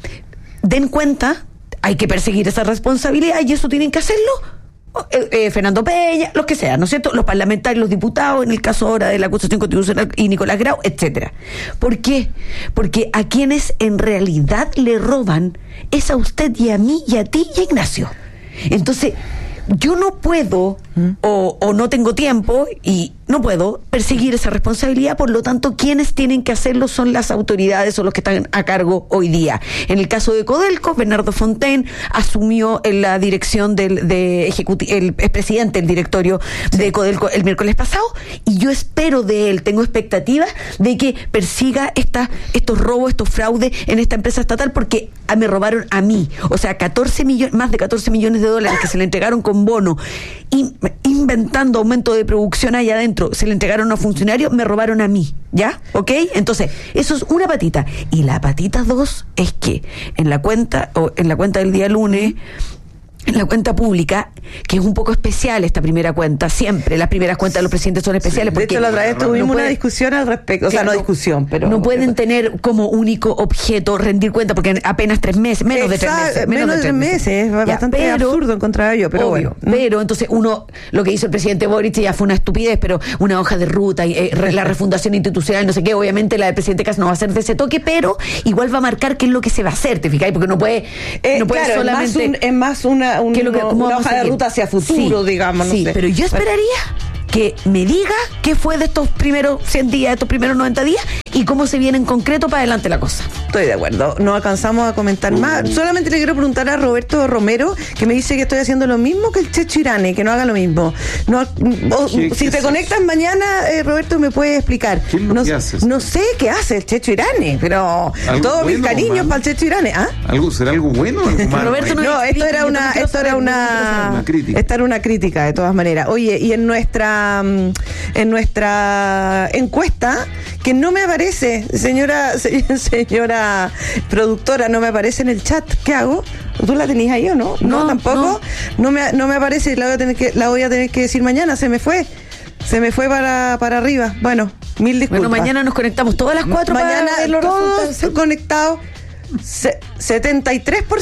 den cuenta, hay que perseguir esa responsabilidad, y eso tienen que hacerlo Fernando Peña, los que sean, ¿no es cierto? Los parlamentarios, los diputados, en el caso ahora de la acusación constitucional, y Nicolás Grau, etcétera. ¿Por qué? Porque a quienes en realidad le roban es a usted y a mí y a ti y a Ignacio. Entonces, yo no puedo o no tengo tiempo y no puedo perseguir esa responsabilidad. Por lo tanto, quienes tienen que hacerlo son las autoridades o los que están a cargo hoy día. En el caso de Codelco, Bernardo Fontaine asumió en la dirección el expresidente del directorio de Codelco el miércoles pasado, y yo espero de él, tengo expectativas de que persiga estos robos, estos fraudes en esta empresa estatal, porque me robaron a mí. O sea, más de 14 millones de dólares que se le entregaron con bono, y inventando aumento de producción allá adentro, se le entregaron a funcionarios, me robaron a mí, ¿ya? ¿Ok? Entonces, eso es una patita. Y la patita 2 es que en la cuenta del día lunes, en la cuenta pública, que es un poco especial esta primera cuenta, siempre las primeras cuentas de los presidentes son especiales.
Sí, de hecho, la otra vez tuvimos una discusión al respecto,
claro,
no discusión, pero...
No pueden tener como único objeto rendir cuenta, porque apenas 3 meses, menos de 3 meses.
Menos de 3 meses, es bastante absurdo encontraba yo, pero
obvio,
bueno.
Pero entonces lo que hizo el presidente Boric ya fue una estupidez, pero una hoja de ruta, la refundación institucional, no sé qué, obviamente la del presidente Kast no va a ser de ese toque, pero igual va a marcar qué es lo que se va a hacer, ¿te fijáis? Porque no puede
claro,
solamente...
es más una hoja de ruta hacia futuro, digamos.
Sí,
no sé.
pero yo esperaría que me diga qué fue de estos primeros 100 días, de estos primeros 90 días y cómo se viene en concreto para adelante la cosa.
Estoy de acuerdo, no alcanzamos a comentar más. Solamente le quiero preguntar a Roberto Romero, que me dice que estoy haciendo lo mismo que el Checho Irane, que no haga lo mismo. Si te conectas mañana, Roberto, me puedes explicar.
¿Qué es lo que haces?
No sé qué hace el Checho Irane, pero todos mis cariños para el Checho Irane. ¿Ah?
¿Será algo bueno o algo malo?
Roberto, no, esto era una crítica de todas maneras. Oye, y en nuestra encuesta, que no me aparece, señora productora, no me aparece en el chat. ¿Qué hago? ¿Tú la tenés ahí o no? No, tampoco. No me aparece, la voy a tener que decir mañana. Se me fue para arriba. Bueno, mil disculpas.
Bueno, mañana nos conectamos todas las 4
mañana para ver los todos conectados. 73%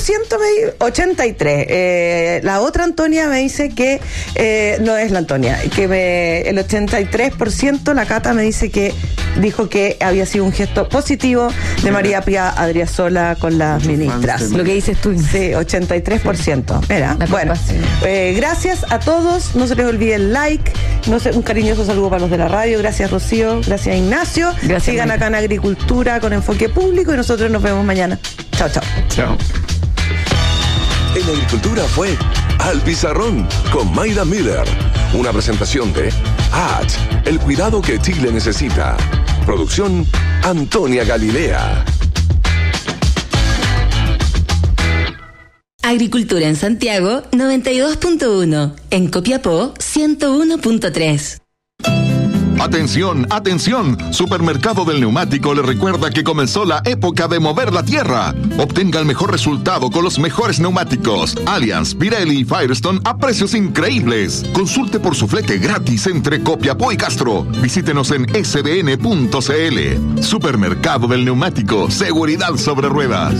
83%. La otra Antonia me dice que no es la Antonia, que el 83%, la Cata me dice que dijo que había sido un gesto positivo de María Pía Adriasola con las ministras.
Lo que dices tú.
Sí, 83%. Mira, bueno, gracias a todos, no se les olvide el like, un cariñoso saludo para los de la radio. Gracias, Rocío, gracias, Ignacio.
Gracias,
sigan acá en Agricultura con enfoque público y nosotros nos vemos mañana. Chao, chao.
Chao.
En Agricultura fue Al Pizarrón con Mayra Miller. Una presentación de Hatch, el cuidado que Chile necesita. Producción Antonia Galilea.
Agricultura en Santiago 92.1, en Copiapó 101.3.
Atención, atención, Supermercado del Neumático le recuerda que comenzó la época de mover la tierra. Obtenga el mejor resultado con los mejores neumáticos Allianz, Pirelli y Firestone a precios increíbles. Consulte por su flete gratis entre Copiapó y Castro. Visítenos en sdn.cl. Supermercado del Neumático, seguridad sobre ruedas.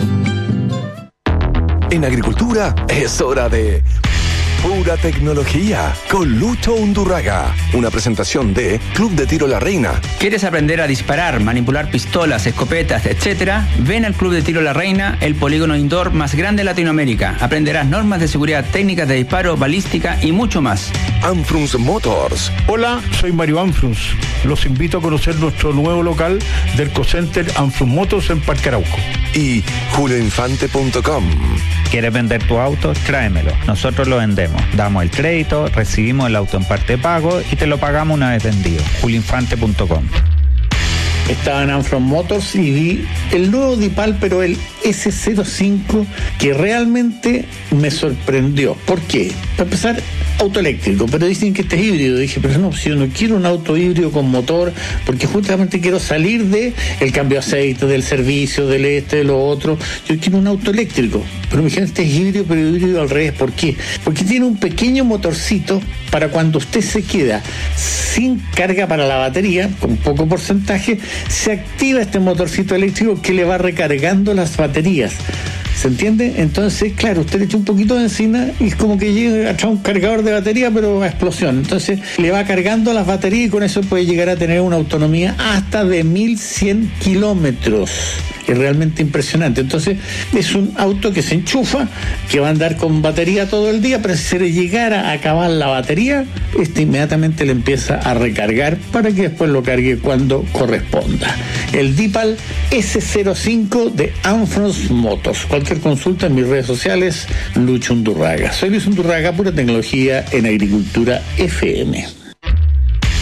En Agricultura es hora de Pura Tecnología con Lucho Undurraga. Una presentación de Club de Tiro La Reina.
¿Quieres aprender a disparar, manipular pistolas, escopetas, etcétera? Ven al Club de Tiro La Reina, el polígono indoor más grande de Latinoamérica. Aprenderás normas de seguridad, técnicas de disparo, balística y mucho más.
Anfrunz Motors.
Hola, soy Mario Anfrunz. Los invito a conocer nuestro nuevo local del Ecocenter Anfrunz Motors en Parque Arauco.
Y julioinfante.com.
¿Quieres vender tu auto? Tráemelo. Nosotros lo vendemos. Damos el crédito, recibimos el auto en parte de pago y te lo pagamos una vez vendido. julioinfante.com.
Estaba en Anfrunz Motors y vi el nuevo Dipal, pero el S05, que realmente me sorprendió. ¿Por qué? Para empezar, auto eléctrico, pero dicen que este es híbrido. Dije, pero no, si yo no quiero un auto híbrido con motor, porque justamente quiero salir de el cambio de aceite, del servicio, de lo otro. Yo quiero un auto eléctrico. Pero me dijeron, este es híbrido, pero híbrido al revés. ¿Por qué? Porque tiene un pequeño motorcito para cuando usted se queda sin carga para la batería, con poco porcentaje, se activa este motorcito eléctrico que le va recargando las baterías. ¿Se entiende? Entonces, claro, usted le echa un poquito de encina y es como que llega a un cargador de batería, pero a explosión. Entonces, le va cargando las baterías y con eso puede llegar a tener una autonomía hasta de 1100 kilómetros. Es realmente impresionante. Entonces, es un auto que se enchufa, que va a andar con batería todo el día, pero si se le llegara a acabar la batería, inmediatamente le empieza a recargar para que después lo cargue cuando corresponda. El Dipal S05 de Anfrunz Motors. Cualquier consulta en mis redes sociales, Lucho Undurraga. Soy Luis Undurraga, Pura Tecnología en Agricultura FM.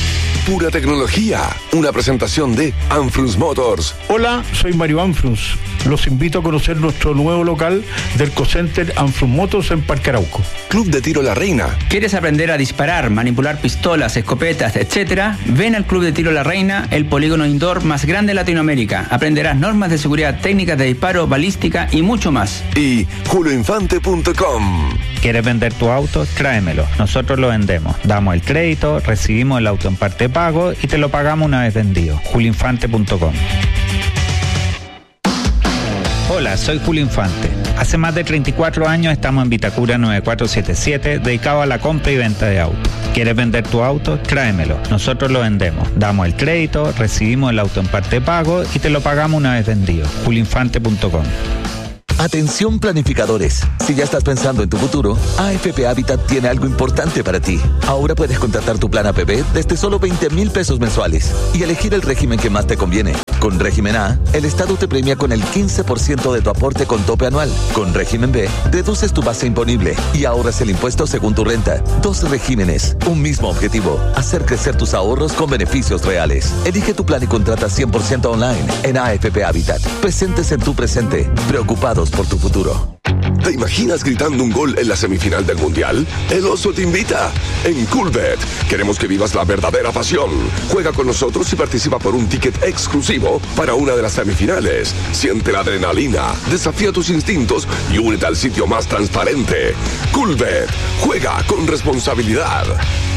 pura tecnología. Una presentación de Anfrunz Motors.
Hola, soy Mario Anfrunz. Los invito a conocer nuestro nuevo local del Cocenter Anfrunz Motors en Parque Arauco.
Club de Tiro La Reina.
¿Quieres aprender a disparar, manipular pistolas, escopetas, etcétera? Ven al Club de Tiro La Reina, el polígono indoor más grande de Latinoamérica. Aprenderás normas de seguridad, técnicas de disparo, balística y mucho más.
Y julioinfante.com.
¿Quieres vender tu auto? Tráemelo. Nosotros lo vendemos. Damos el crédito, recibimos el auto en parte pago y te lo pagamos una vez vendido. julioinfante.com. Hola, soy Julio Infante. Hace más de 34 años estamos en Vitacura 9477, dedicado a la compra y venta de autos. ¿Quieres vender tu auto? Tráemelo. Nosotros lo vendemos. Damos el crédito, recibimos el auto en parte pago y te lo pagamos una vez vendido. julioinfante.com.
Atención planificadores, si ya estás pensando en tu futuro, AFP Habitat tiene algo importante para ti. Ahora puedes contratar tu plan APB desde solo 20,000 pesos mensuales y elegir el régimen que más te conviene. Con régimen A, el Estado te premia con el 15% de tu aporte con tope anual. Con régimen B, reduces tu base imponible y ahorras el impuesto según tu renta. 2 regímenes, un mismo objetivo, hacer crecer tus ahorros con beneficios reales. Elige tu plan y contrata 100% online en AFP Habitat. Presentes en tu presente, preocupados por tu futuro.
¿Te imaginas gritando un gol en la semifinal del Mundial? El Oso te invita. En Coolbet queremos que vivas la verdadera pasión. Juega con nosotros y participa por un ticket exclusivo para una de las semifinales. Siente la adrenalina, desafía tus instintos y únete al sitio más transparente. Coolbet. Juega con responsabilidad.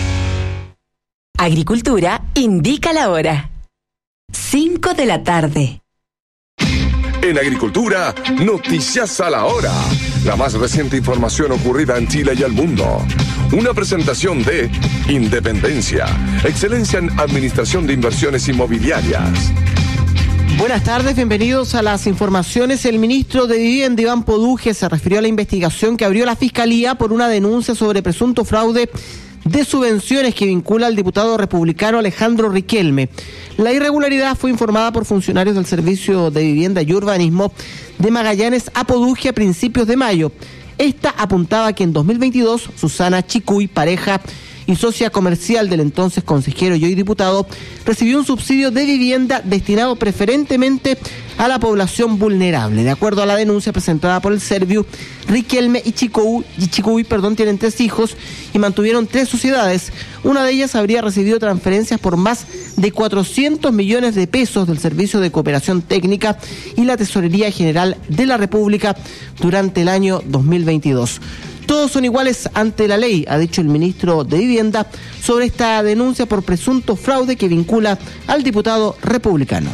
Agricultura indica la hora. 5 de la tarde.
En Agricultura, noticias a la hora. La más reciente información ocurrida en Chile y el mundo. Una presentación de Independencia, excelencia en administración de inversiones inmobiliarias.
Buenas tardes, bienvenidos a las informaciones. El ministro de Vivienda, Iván Poduje, se refirió a la investigación que abrió la Fiscalía por una denuncia sobre presunto fraude de subvenciones que vincula al diputado republicano Alejandro Riquelme. La irregularidad fue informada por funcionarios del Servicio de Vivienda y Urbanismo de Magallanes a Poduje a principios de mayo. Esta apuntaba que en 2022 Susana Chicuy, pareja y socia comercial del entonces consejero y hoy diputado, recibió un subsidio de vivienda destinado preferentemente a la población vulnerable. De acuerdo a la denuncia presentada por el Serviu, Riquelme y Chicuy tienen 3 hijos y mantuvieron 3 sociedades. Una de ellas habría recibido transferencias por más de 400 millones de pesos del Servicio de Cooperación Técnica y la Tesorería General de la República durante el año 2022. Todos son iguales ante la ley, ha dicho el ministro de Vivienda sobre esta denuncia por presunto fraude que vincula al diputado republicano.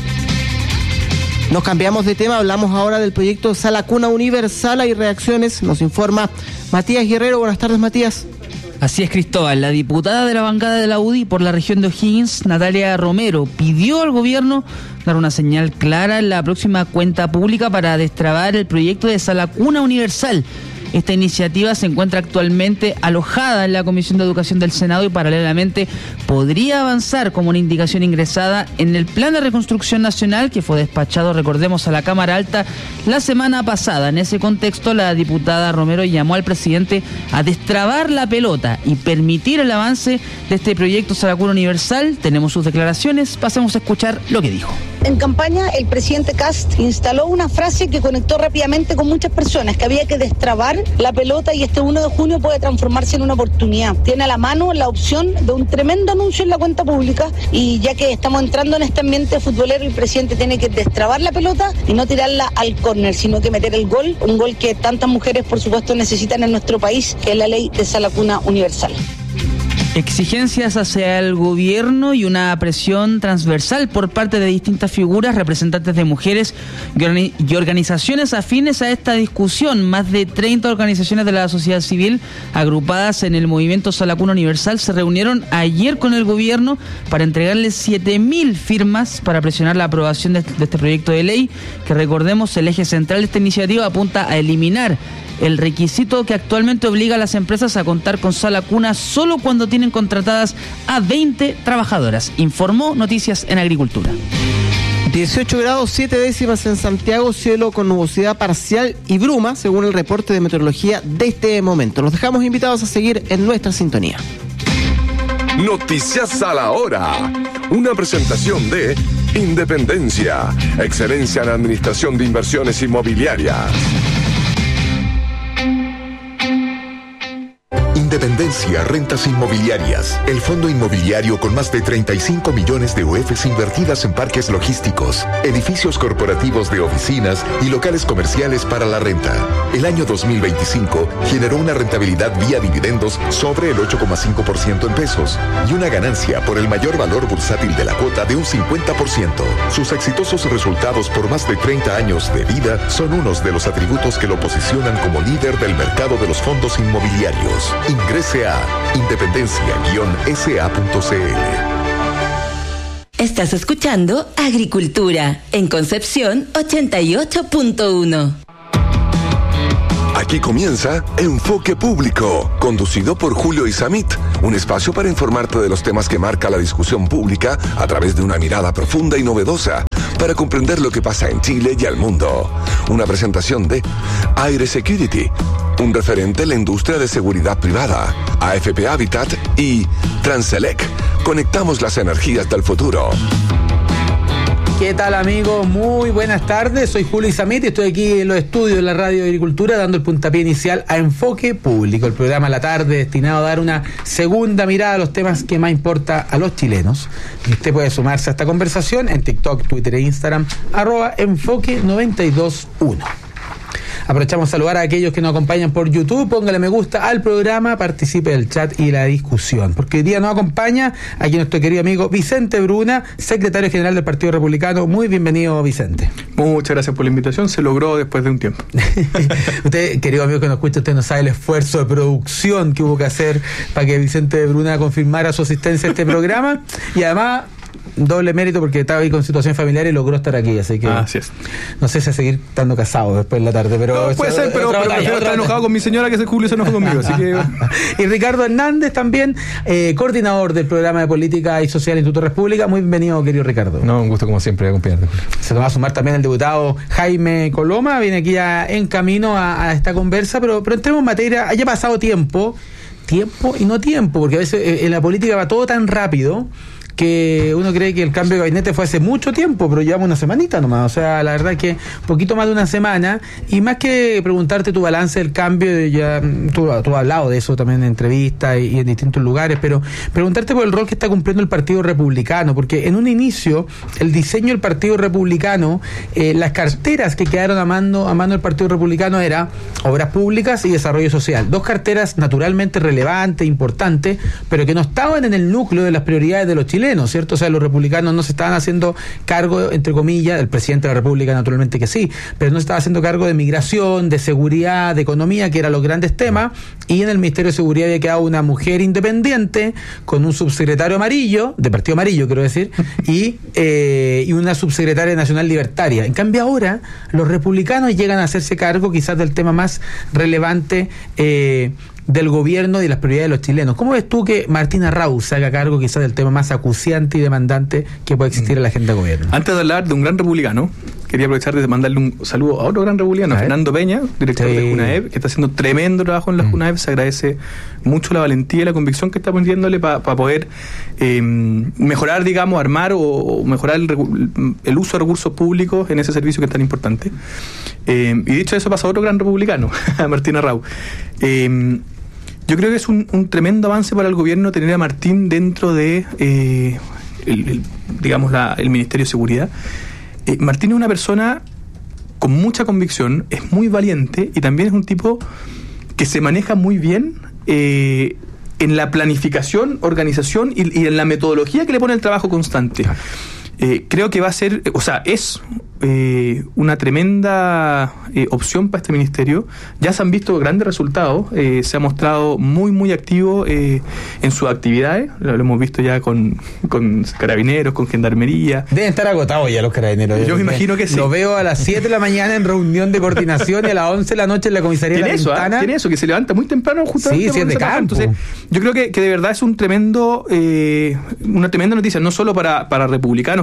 Nos cambiamos de tema, hablamos ahora del proyecto Sala Cuna Universal. Hay reacciones, nos informa Matías Guerrero. Buenas tardes, Matías.
Así es, Cristóbal. La diputada de la bancada de la UDI por la región de O'Higgins, Natalia Romero, pidió al gobierno dar una señal clara en la próxima cuenta pública para destrabar el proyecto de Sala Cuna Universal. Esta iniciativa se encuentra actualmente alojada en la Comisión de Educación del Senado y paralelamente podría avanzar como una indicación ingresada en el Plan de Reconstrucción Nacional que fue despachado, recordemos, a la Cámara Alta la semana pasada. En ese contexto, la diputada Romero llamó al presidente a destrabar la pelota y permitir el avance de este proyecto Sala Cuna Universal. Tenemos sus declaraciones, pasemos a escuchar lo que dijo.
En campaña, el presidente Kast instaló una frase que conectó rápidamente con muchas personas, que había que destrabar la pelota y este 1 de junio puede transformarse en una oportunidad. Tiene a la mano la opción de un tremendo anuncio en la cuenta pública y ya que estamos entrando en este ambiente futbolero, el presidente tiene que destrabar la pelota y no tirarla al córner, sino que meter el gol, un gol que tantas mujeres, por supuesto, necesitan en nuestro país, que es la ley de Sala Cuna Universal.
Exigencias hacia el gobierno y una presión transversal por parte de distintas figuras, representantes de mujeres y organizaciones afines a esta discusión. Más de 30 organizaciones de la sociedad civil agrupadas en el movimiento Sala Cuna Universal se reunieron ayer con el gobierno para entregarles 7.000 firmas para presionar la aprobación de este proyecto de ley, que, recordemos, el eje central de esta iniciativa apunta a eliminar el requisito que actualmente obliga a las empresas a contar con sala cuna solo cuando tienen contratadas a 20 trabajadoras, informó Noticias en Agricultura.
18 grados 7 décimas en Santiago, cielo con nubosidad parcial y bruma, según el reporte de meteorología de este momento. Los dejamos invitados a seguir en nuestra sintonía.
Noticias a la Hora. Una presentación de Independencia, excelencia en administración de inversiones inmobiliarias.
Independencia Rentas Inmobiliarias, el fondo inmobiliario con más de 35 millones de UFs invertidas en parques logísticos, edificios corporativos de oficinas y locales comerciales para la renta. El año 2025 generó una rentabilidad vía dividendos sobre el 8,5% en pesos y una ganancia por el mayor valor bursátil de la cuota de un 50%. Sus exitosos resultados por más de 30 años de vida son unos de los atributos que lo posicionan como líder del mercado de los fondos inmobiliarios. Ingrese a independencia-sa.cl.
Estás escuchando Agricultura en Concepción 88.1.
Aquí comienza Enfoque Público, conducido por Julio Isamit, un espacio para informarte de los temas que marca la discusión pública a través de una mirada profunda y novedosa, para comprender lo que pasa en Chile y al mundo. Una presentación de Aire Security, un referente en la industria de seguridad privada, AFP Habitat y Transelec. Conectamos las energías del futuro.
¿Qué tal, amigos? Muy buenas tardes. Soy Julio Isamit y estoy aquí en los estudios de la Radio Agricultura dando el puntapié inicial a Enfoque Público, el programa a la tarde destinado a dar una segunda mirada a los temas que más importa a los chilenos. Y usted puede sumarse a esta conversación en TikTok, Twitter e Instagram, @enfoque921. Aprovechamos a saludar a aquellos que nos acompañan por YouTube. Póngale me gusta al programa, participe del chat y la discusión. Porque hoy día nos acompaña aquí nuestro querido amigo Vicente Bruna, secretario general del Partido Republicano. Muy bienvenido, Vicente.
Muchas gracias por la invitación. Se logró después de un tiempo.
Usted, querido amigo que nos escucha, usted no sabe el esfuerzo de producción que hubo que hacer para que Vicente Bruna confirmara su asistencia a este programa. Y además, doble mérito porque estaba ahí con situación familiar y logró estar aquí, así que
así es.
No sé si a seguir estando casado después en la tarde, pero
no, puede ser, pero prefiero estar enojado con mi señora que ese Julio se enojó conmigo, así que...
Y Ricardo Hernández también, coordinador del programa de política y social Instituto República. Muy bienvenido, querido Ricardo.
No, un gusto como siempre acompañarte.
Se nos va a sumar también el diputado Jaime Coloma, viene aquí ya en camino a esta conversa, pero entremos en materia. Haya pasado tiempo y no tiempo, porque a veces en la política va todo tan rápido que uno cree que el cambio de gabinete fue hace mucho tiempo, pero llevamos una semanita nomás. O sea, la verdad es que poquito más de una semana, y más que preguntarte tu balance del cambio, ya tú has hablado de eso también en entrevistas y en distintos lugares, pero preguntarte por el rol que está cumpliendo el Partido Republicano, porque en un inicio el diseño del Partido Republicano, las carteras que quedaron a mano del Partido Republicano era Obras Públicas y Desarrollo Social. Dos carteras naturalmente relevantes, importantes, pero que no estaban en el núcleo de las prioridades de los chilenos, ¿cierto? O sea, los republicanos no se estaban haciendo cargo, entre comillas, el presidente de la República naturalmente que sí, pero no se estaba haciendo cargo de migración, de seguridad, de economía, que eran los grandes temas, y en el Ministerio de Seguridad había quedado una mujer independiente con un subsecretario amarillo, de Partido Amarillo quiero decir, y una subsecretaria nacional libertaria. En cambio ahora los republicanos llegan a hacerse cargo quizás del tema más relevante del gobierno y de las prioridades de los chilenos. ¿Cómo ves tú que Martín Arrau se haga cargo quizás del tema más acuciante y demandante que puede existir en la agenda de gobierno?
Antes de hablar de un gran republicano, quería aprovechar de mandarle un saludo a otro gran republicano, Fernando Peña, director de Junaep, que está haciendo tremendo trabajo en la Junaep. Se agradece mucho la valentía y la convicción que está poniéndole para poder mejorar, digamos, armar o mejorar el uso de recursos públicos en ese servicio que es tan importante. Y dicho eso, pasa a otro gran republicano, Martín Arrau. Yo creo que es un tremendo avance para el gobierno tener a Martín dentro de el Ministerio de Seguridad. Martín es una persona con mucha convicción, es muy valiente y también es un tipo que se maneja muy bien en la planificación, organización y en la metodología que le pone el trabajo constante. Creo que va a ser, es una tremenda opción para este ministerio. Ya se han visto grandes resultados, se ha mostrado muy muy activo en sus actividades, lo hemos visto ya con carabineros, con gendarmería.
Deben estar agotados ya los carabineros.
Yo me imagino que sí.
Lo veo a las 7 de la mañana en reunión de coordinación y a las 11 de la noche en la comisaría de la Ventana.
Tiene eso, que se levanta muy temprano justamente.
Sí, es de campo.
Entonces, yo creo que de verdad es una tremenda noticia, no solo para republicanos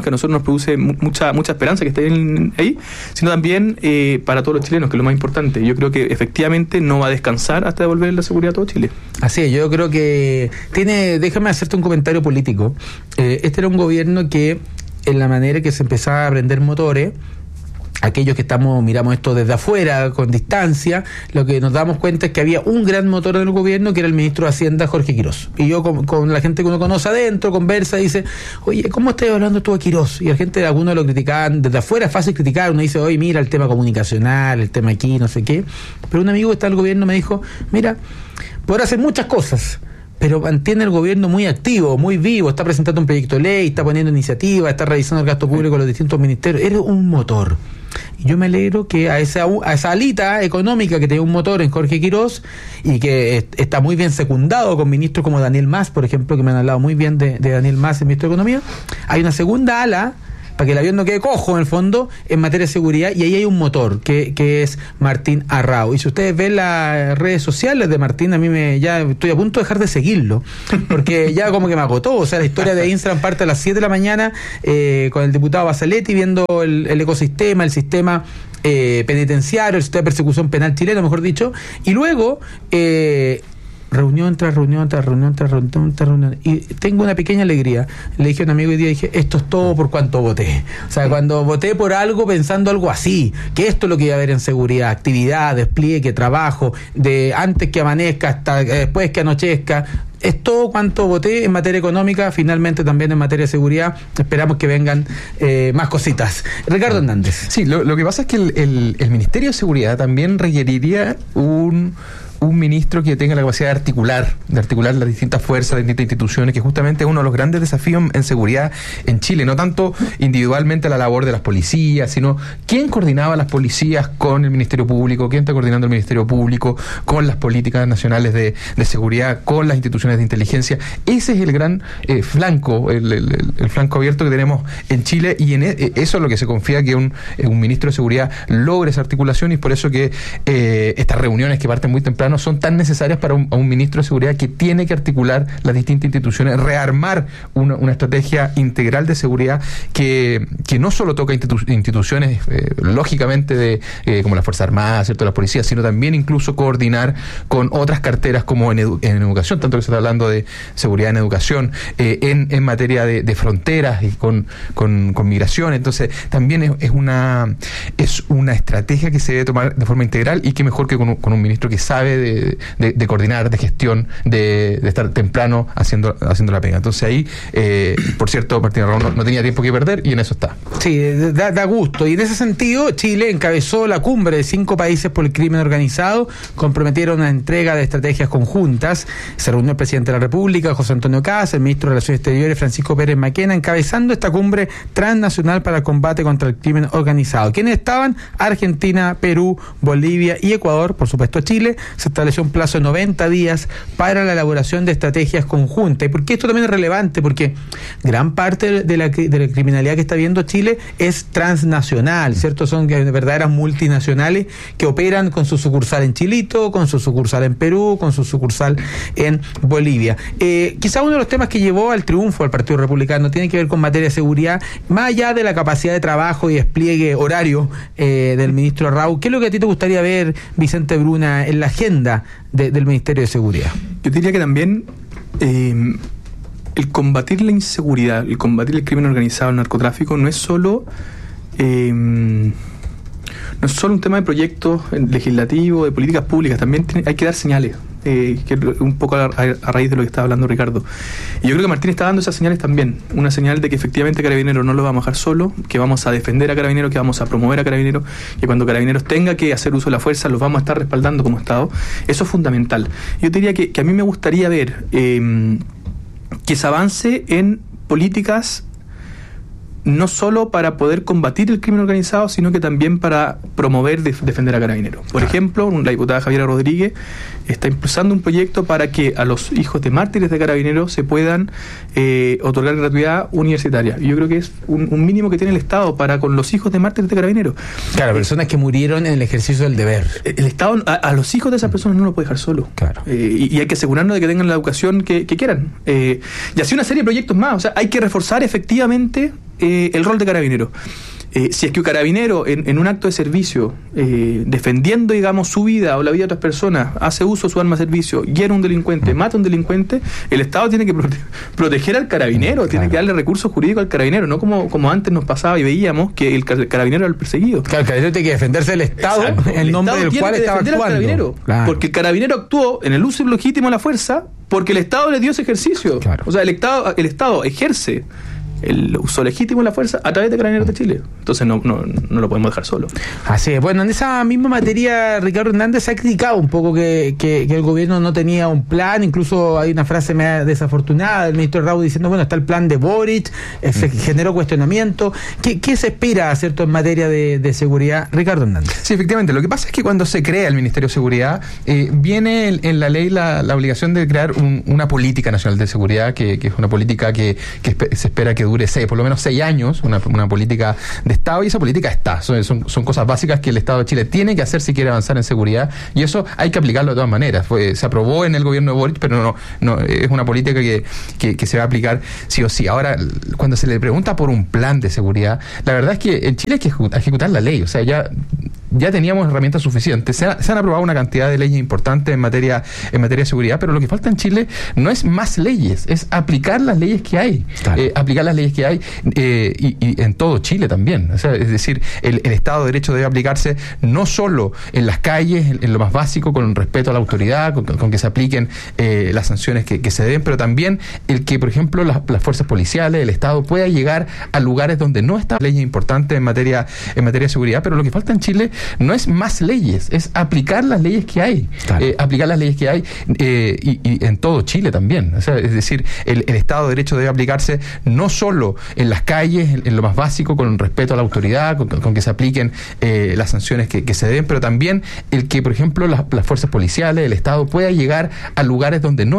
que a nosotros nos produce mucha esperanza que estén ahí, sino también para todos los chilenos, que es lo más importante. Yo creo que efectivamente no va a descansar hasta devolver la seguridad a todo Chile.
Así es, yo creo que déjame hacerte un comentario político. Este era un gobierno que, en la manera que se empezaba a prender motores, aquellos que miramos esto desde afuera, con distancia, lo que nos damos cuenta es que había un gran motor del gobierno, que era el ministro de Hacienda, Jorge Quirós. Y yo, con la gente que uno conoce adentro, conversa, dice, oye, ¿cómo estás hablando tú a Quirós? Y la gente, algunos lo criticaban, desde afuera es fácil criticar, uno dice, oye, mira el tema comunicacional, el tema aquí, no sé qué. Pero un amigo que está en el gobierno me dijo, mira, podrá hacer muchas cosas, pero mantiene el gobierno muy activo, muy vivo, está presentando un proyecto de ley, está poniendo iniciativas, está revisando el gasto público de los distintos ministerios. Eres un motor. Y yo me alegro que a esa alita económica que tiene un motor en Jorge Quirós, y que está muy bien secundado con ministros como Daniel Mas, por ejemplo, que me han hablado muy bien de Daniel Mas, el ministro de Economía, hay una segunda ala para que el avión no quede cojo, en el fondo, en materia de seguridad, y ahí hay un motor, que es Martín Arrau. Y si ustedes ven las redes sociales de Martín, ya estoy a punto de dejar de seguirlo, porque ya como que me agotó. O sea, la historia de Instagram parte a las 7 de la mañana, con el diputado Basaletti, viendo el ecosistema, el sistema penitenciario, el sistema de persecución penal chileno, mejor dicho, y luego reunión tras reunión tras reunión tras reunión tras reunión. Y tengo una pequeña alegría. Le dije a un amigo hoy día, esto es todo por cuanto voté. O sea, cuando voté por algo pensando algo así, que esto es lo que iba a haber en seguridad: actividad, despliegue, trabajo, de antes que amanezca hasta después que anochezca. Es todo cuanto voté en materia económica, finalmente también en materia de seguridad. Esperamos que vengan más cositas. Ricardo Hernández.
Sí, lo que pasa es que el Ministerio de Seguridad también requeriría un ministro que tenga la capacidad de articular las distintas fuerzas, las distintas instituciones, que justamente es uno de los grandes desafíos en seguridad en Chile. No tanto individualmente la labor de las policías, sino quién coordinaba las policías con el Ministerio Público, quién está coordinando el Ministerio Público con las políticas nacionales de seguridad, con las instituciones de inteligencia. Ese es el gran flanco, el flanco abierto que tenemos en Chile, y en eso es lo que se confía, que un ministro de seguridad logre esa articulación, y es por eso que estas reuniones que parten muy temprano son tan necesarias para un ministro de seguridad, que tiene que articular las distintas instituciones, rearmar una estrategia integral de seguridad que no solo toca instituciones lógicamente como la Fuerza Armada, ¿cierto?, la policía, sino también incluso coordinar con otras carteras como en educación, tanto que se está hablando de seguridad en educación, en materia de fronteras y con migración. Entonces también es una estrategia que se debe tomar de forma integral, y que mejor que con un ministro que sabe de coordinar, de gestión, de estar temprano haciendo la pega. Entonces ahí, por cierto, Martín Arrau no tenía tiempo que perder, y en eso está.
Sí, da gusto. Y en ese sentido, Chile encabezó la cumbre de 5 países por el crimen organizado, comprometieron una entrega de estrategias conjuntas. Se reunió el presidente de la República, José Antonio Kast, el ministro de Relaciones Exteriores, Francisco Pérez Maquena, encabezando esta cumbre transnacional para el combate contra el crimen organizado. ¿Quiénes estaban? Argentina, Perú, Bolivia y Ecuador. Por supuesto, Chile. Se estableció un plazo de 90 días para la elaboración de estrategias conjuntas. ¿Y por qué esto también es relevante? Porque gran parte de la criminalidad que está viendo Chile es transnacional, ¿cierto? Son verdaderas multinacionales que operan con su sucursal en Chilito, con su sucursal en Perú, con su sucursal en Bolivia. Quizá uno de los temas que llevó al triunfo al Partido Republicano tiene que ver con materia de seguridad, más allá de la capacidad de trabajo y despliegue horario del ministro Arrau. ¿Qué es lo que a ti te gustaría ver, Vicente Bruna, en la agenda del Ministerio de Seguridad?
Yo diría que también el combatir la inseguridad, el combatir el crimen organizado, el narcotráfico, no es solo un tema de proyectos legislativos, de políticas públicas. También hay que dar señales, que un poco a raíz de lo que estaba hablando Ricardo. Y yo creo que Martín está dando esas señales también, una señal de que efectivamente Carabineros no lo vamos a dejar solo, que vamos a defender a Carabineros, que vamos a promover a Carabineros, que cuando Carabineros tenga que hacer uso de la fuerza los vamos a estar respaldando como Estado. Eso es fundamental. Yo diría que a mí me gustaría ver que se avance en políticas no solo para poder combatir el crimen organizado, sino que también para promover, defender a Carabineros. Por ejemplo, la diputada Javiera Rodríguez está impulsando un proyecto para que a los hijos de mártires de Carabineros se puedan otorgar gratuidad universitaria. Y yo creo que es un mínimo que tiene el Estado para con los hijos de mártires de Carabineros.
Claro, personas que murieron en el ejercicio del deber.
El Estado a los hijos de esas personas no los puede dejar solo.
Claro.
Y hay que asegurarnos de que tengan la educación que quieran. Y así una serie de proyectos más. O sea, hay que reforzar efectivamente el rol de carabinero. Si es que un carabinero en un acto de servicio, defendiendo, digamos, su vida o la vida de otras personas, hace uso de su arma de servicio, hiere a un delincuente, mata a un delincuente, el Estado tiene que proteger al carabinero, tiene que darle recursos jurídicos al carabinero, no como antes nos pasaba y veíamos que el carabinero era el perseguido.
Claro, el carabinero tiene que defenderse del Estado, en nombre del cual estaba actuando.
Porque el carabinero actuó en el uso legítimo de la fuerza porque el Estado le dio ese ejercicio. Claro. O sea, el Estado ejerce el uso legítimo de la fuerza a través de Carabineros de Chile. Entonces no lo podemos dejar solo.
Así es. Bueno, en esa misma materia, Ricardo Hernández ha criticado un poco que el gobierno no tenía un plan. Incluso hay una frase media desafortunada del ministro Raúl diciendo, bueno, está el plan de Boric, se generó cuestionamiento. ¿Qué se espera, cierto, en materia de seguridad? Ricardo Hernández.
Sí, efectivamente. Lo que pasa es que cuando se crea el Ministerio de Seguridad, viene en la ley la obligación de crear una política nacional de seguridad, que es una política que se espera que dure por lo menos 6 años, una política de Estado, y esa política está. Son cosas básicas que el Estado de Chile tiene que hacer si quiere avanzar en seguridad, y eso hay que aplicarlo de todas maneras. Se aprobó en el gobierno de Boric, pero no es una política que se va a aplicar sí o sí. Ahora, cuando se le pregunta por un plan de seguridad, la verdad es que en Chile hay que ejecutar la ley. O sea, ya teníamos herramientas suficientes. Se han aprobado una cantidad de leyes importantes en materia de seguridad, pero lo que falta en Chile no es más leyes, es aplicar las leyes que hay. Claro. Aplicar las leyes que hay y en todo Chile también. O sea, es decir, el Estado de Derecho debe aplicarse no solo en las calles, en lo más básico, con respeto a la autoridad, con que se apliquen las sanciones que se den, pero también el que, por ejemplo, las fuerzas policiales, el Estado pueda llegar a lugares donde no está leyes importantes en materia de seguridad, pero lo que falta en Chile no es más leyes, es aplicar las leyes que hay. Claro. Aplicar las leyes que hay y en todo Chile también. O sea, es decir, el Estado de Derecho debe aplicarse no solo en las calles, en lo más básico, con respeto a la autoridad, con que se apliquen las sanciones que se den, pero también el que, por ejemplo, las fuerzas policiales, el Estado pueda llegar a lugares donde no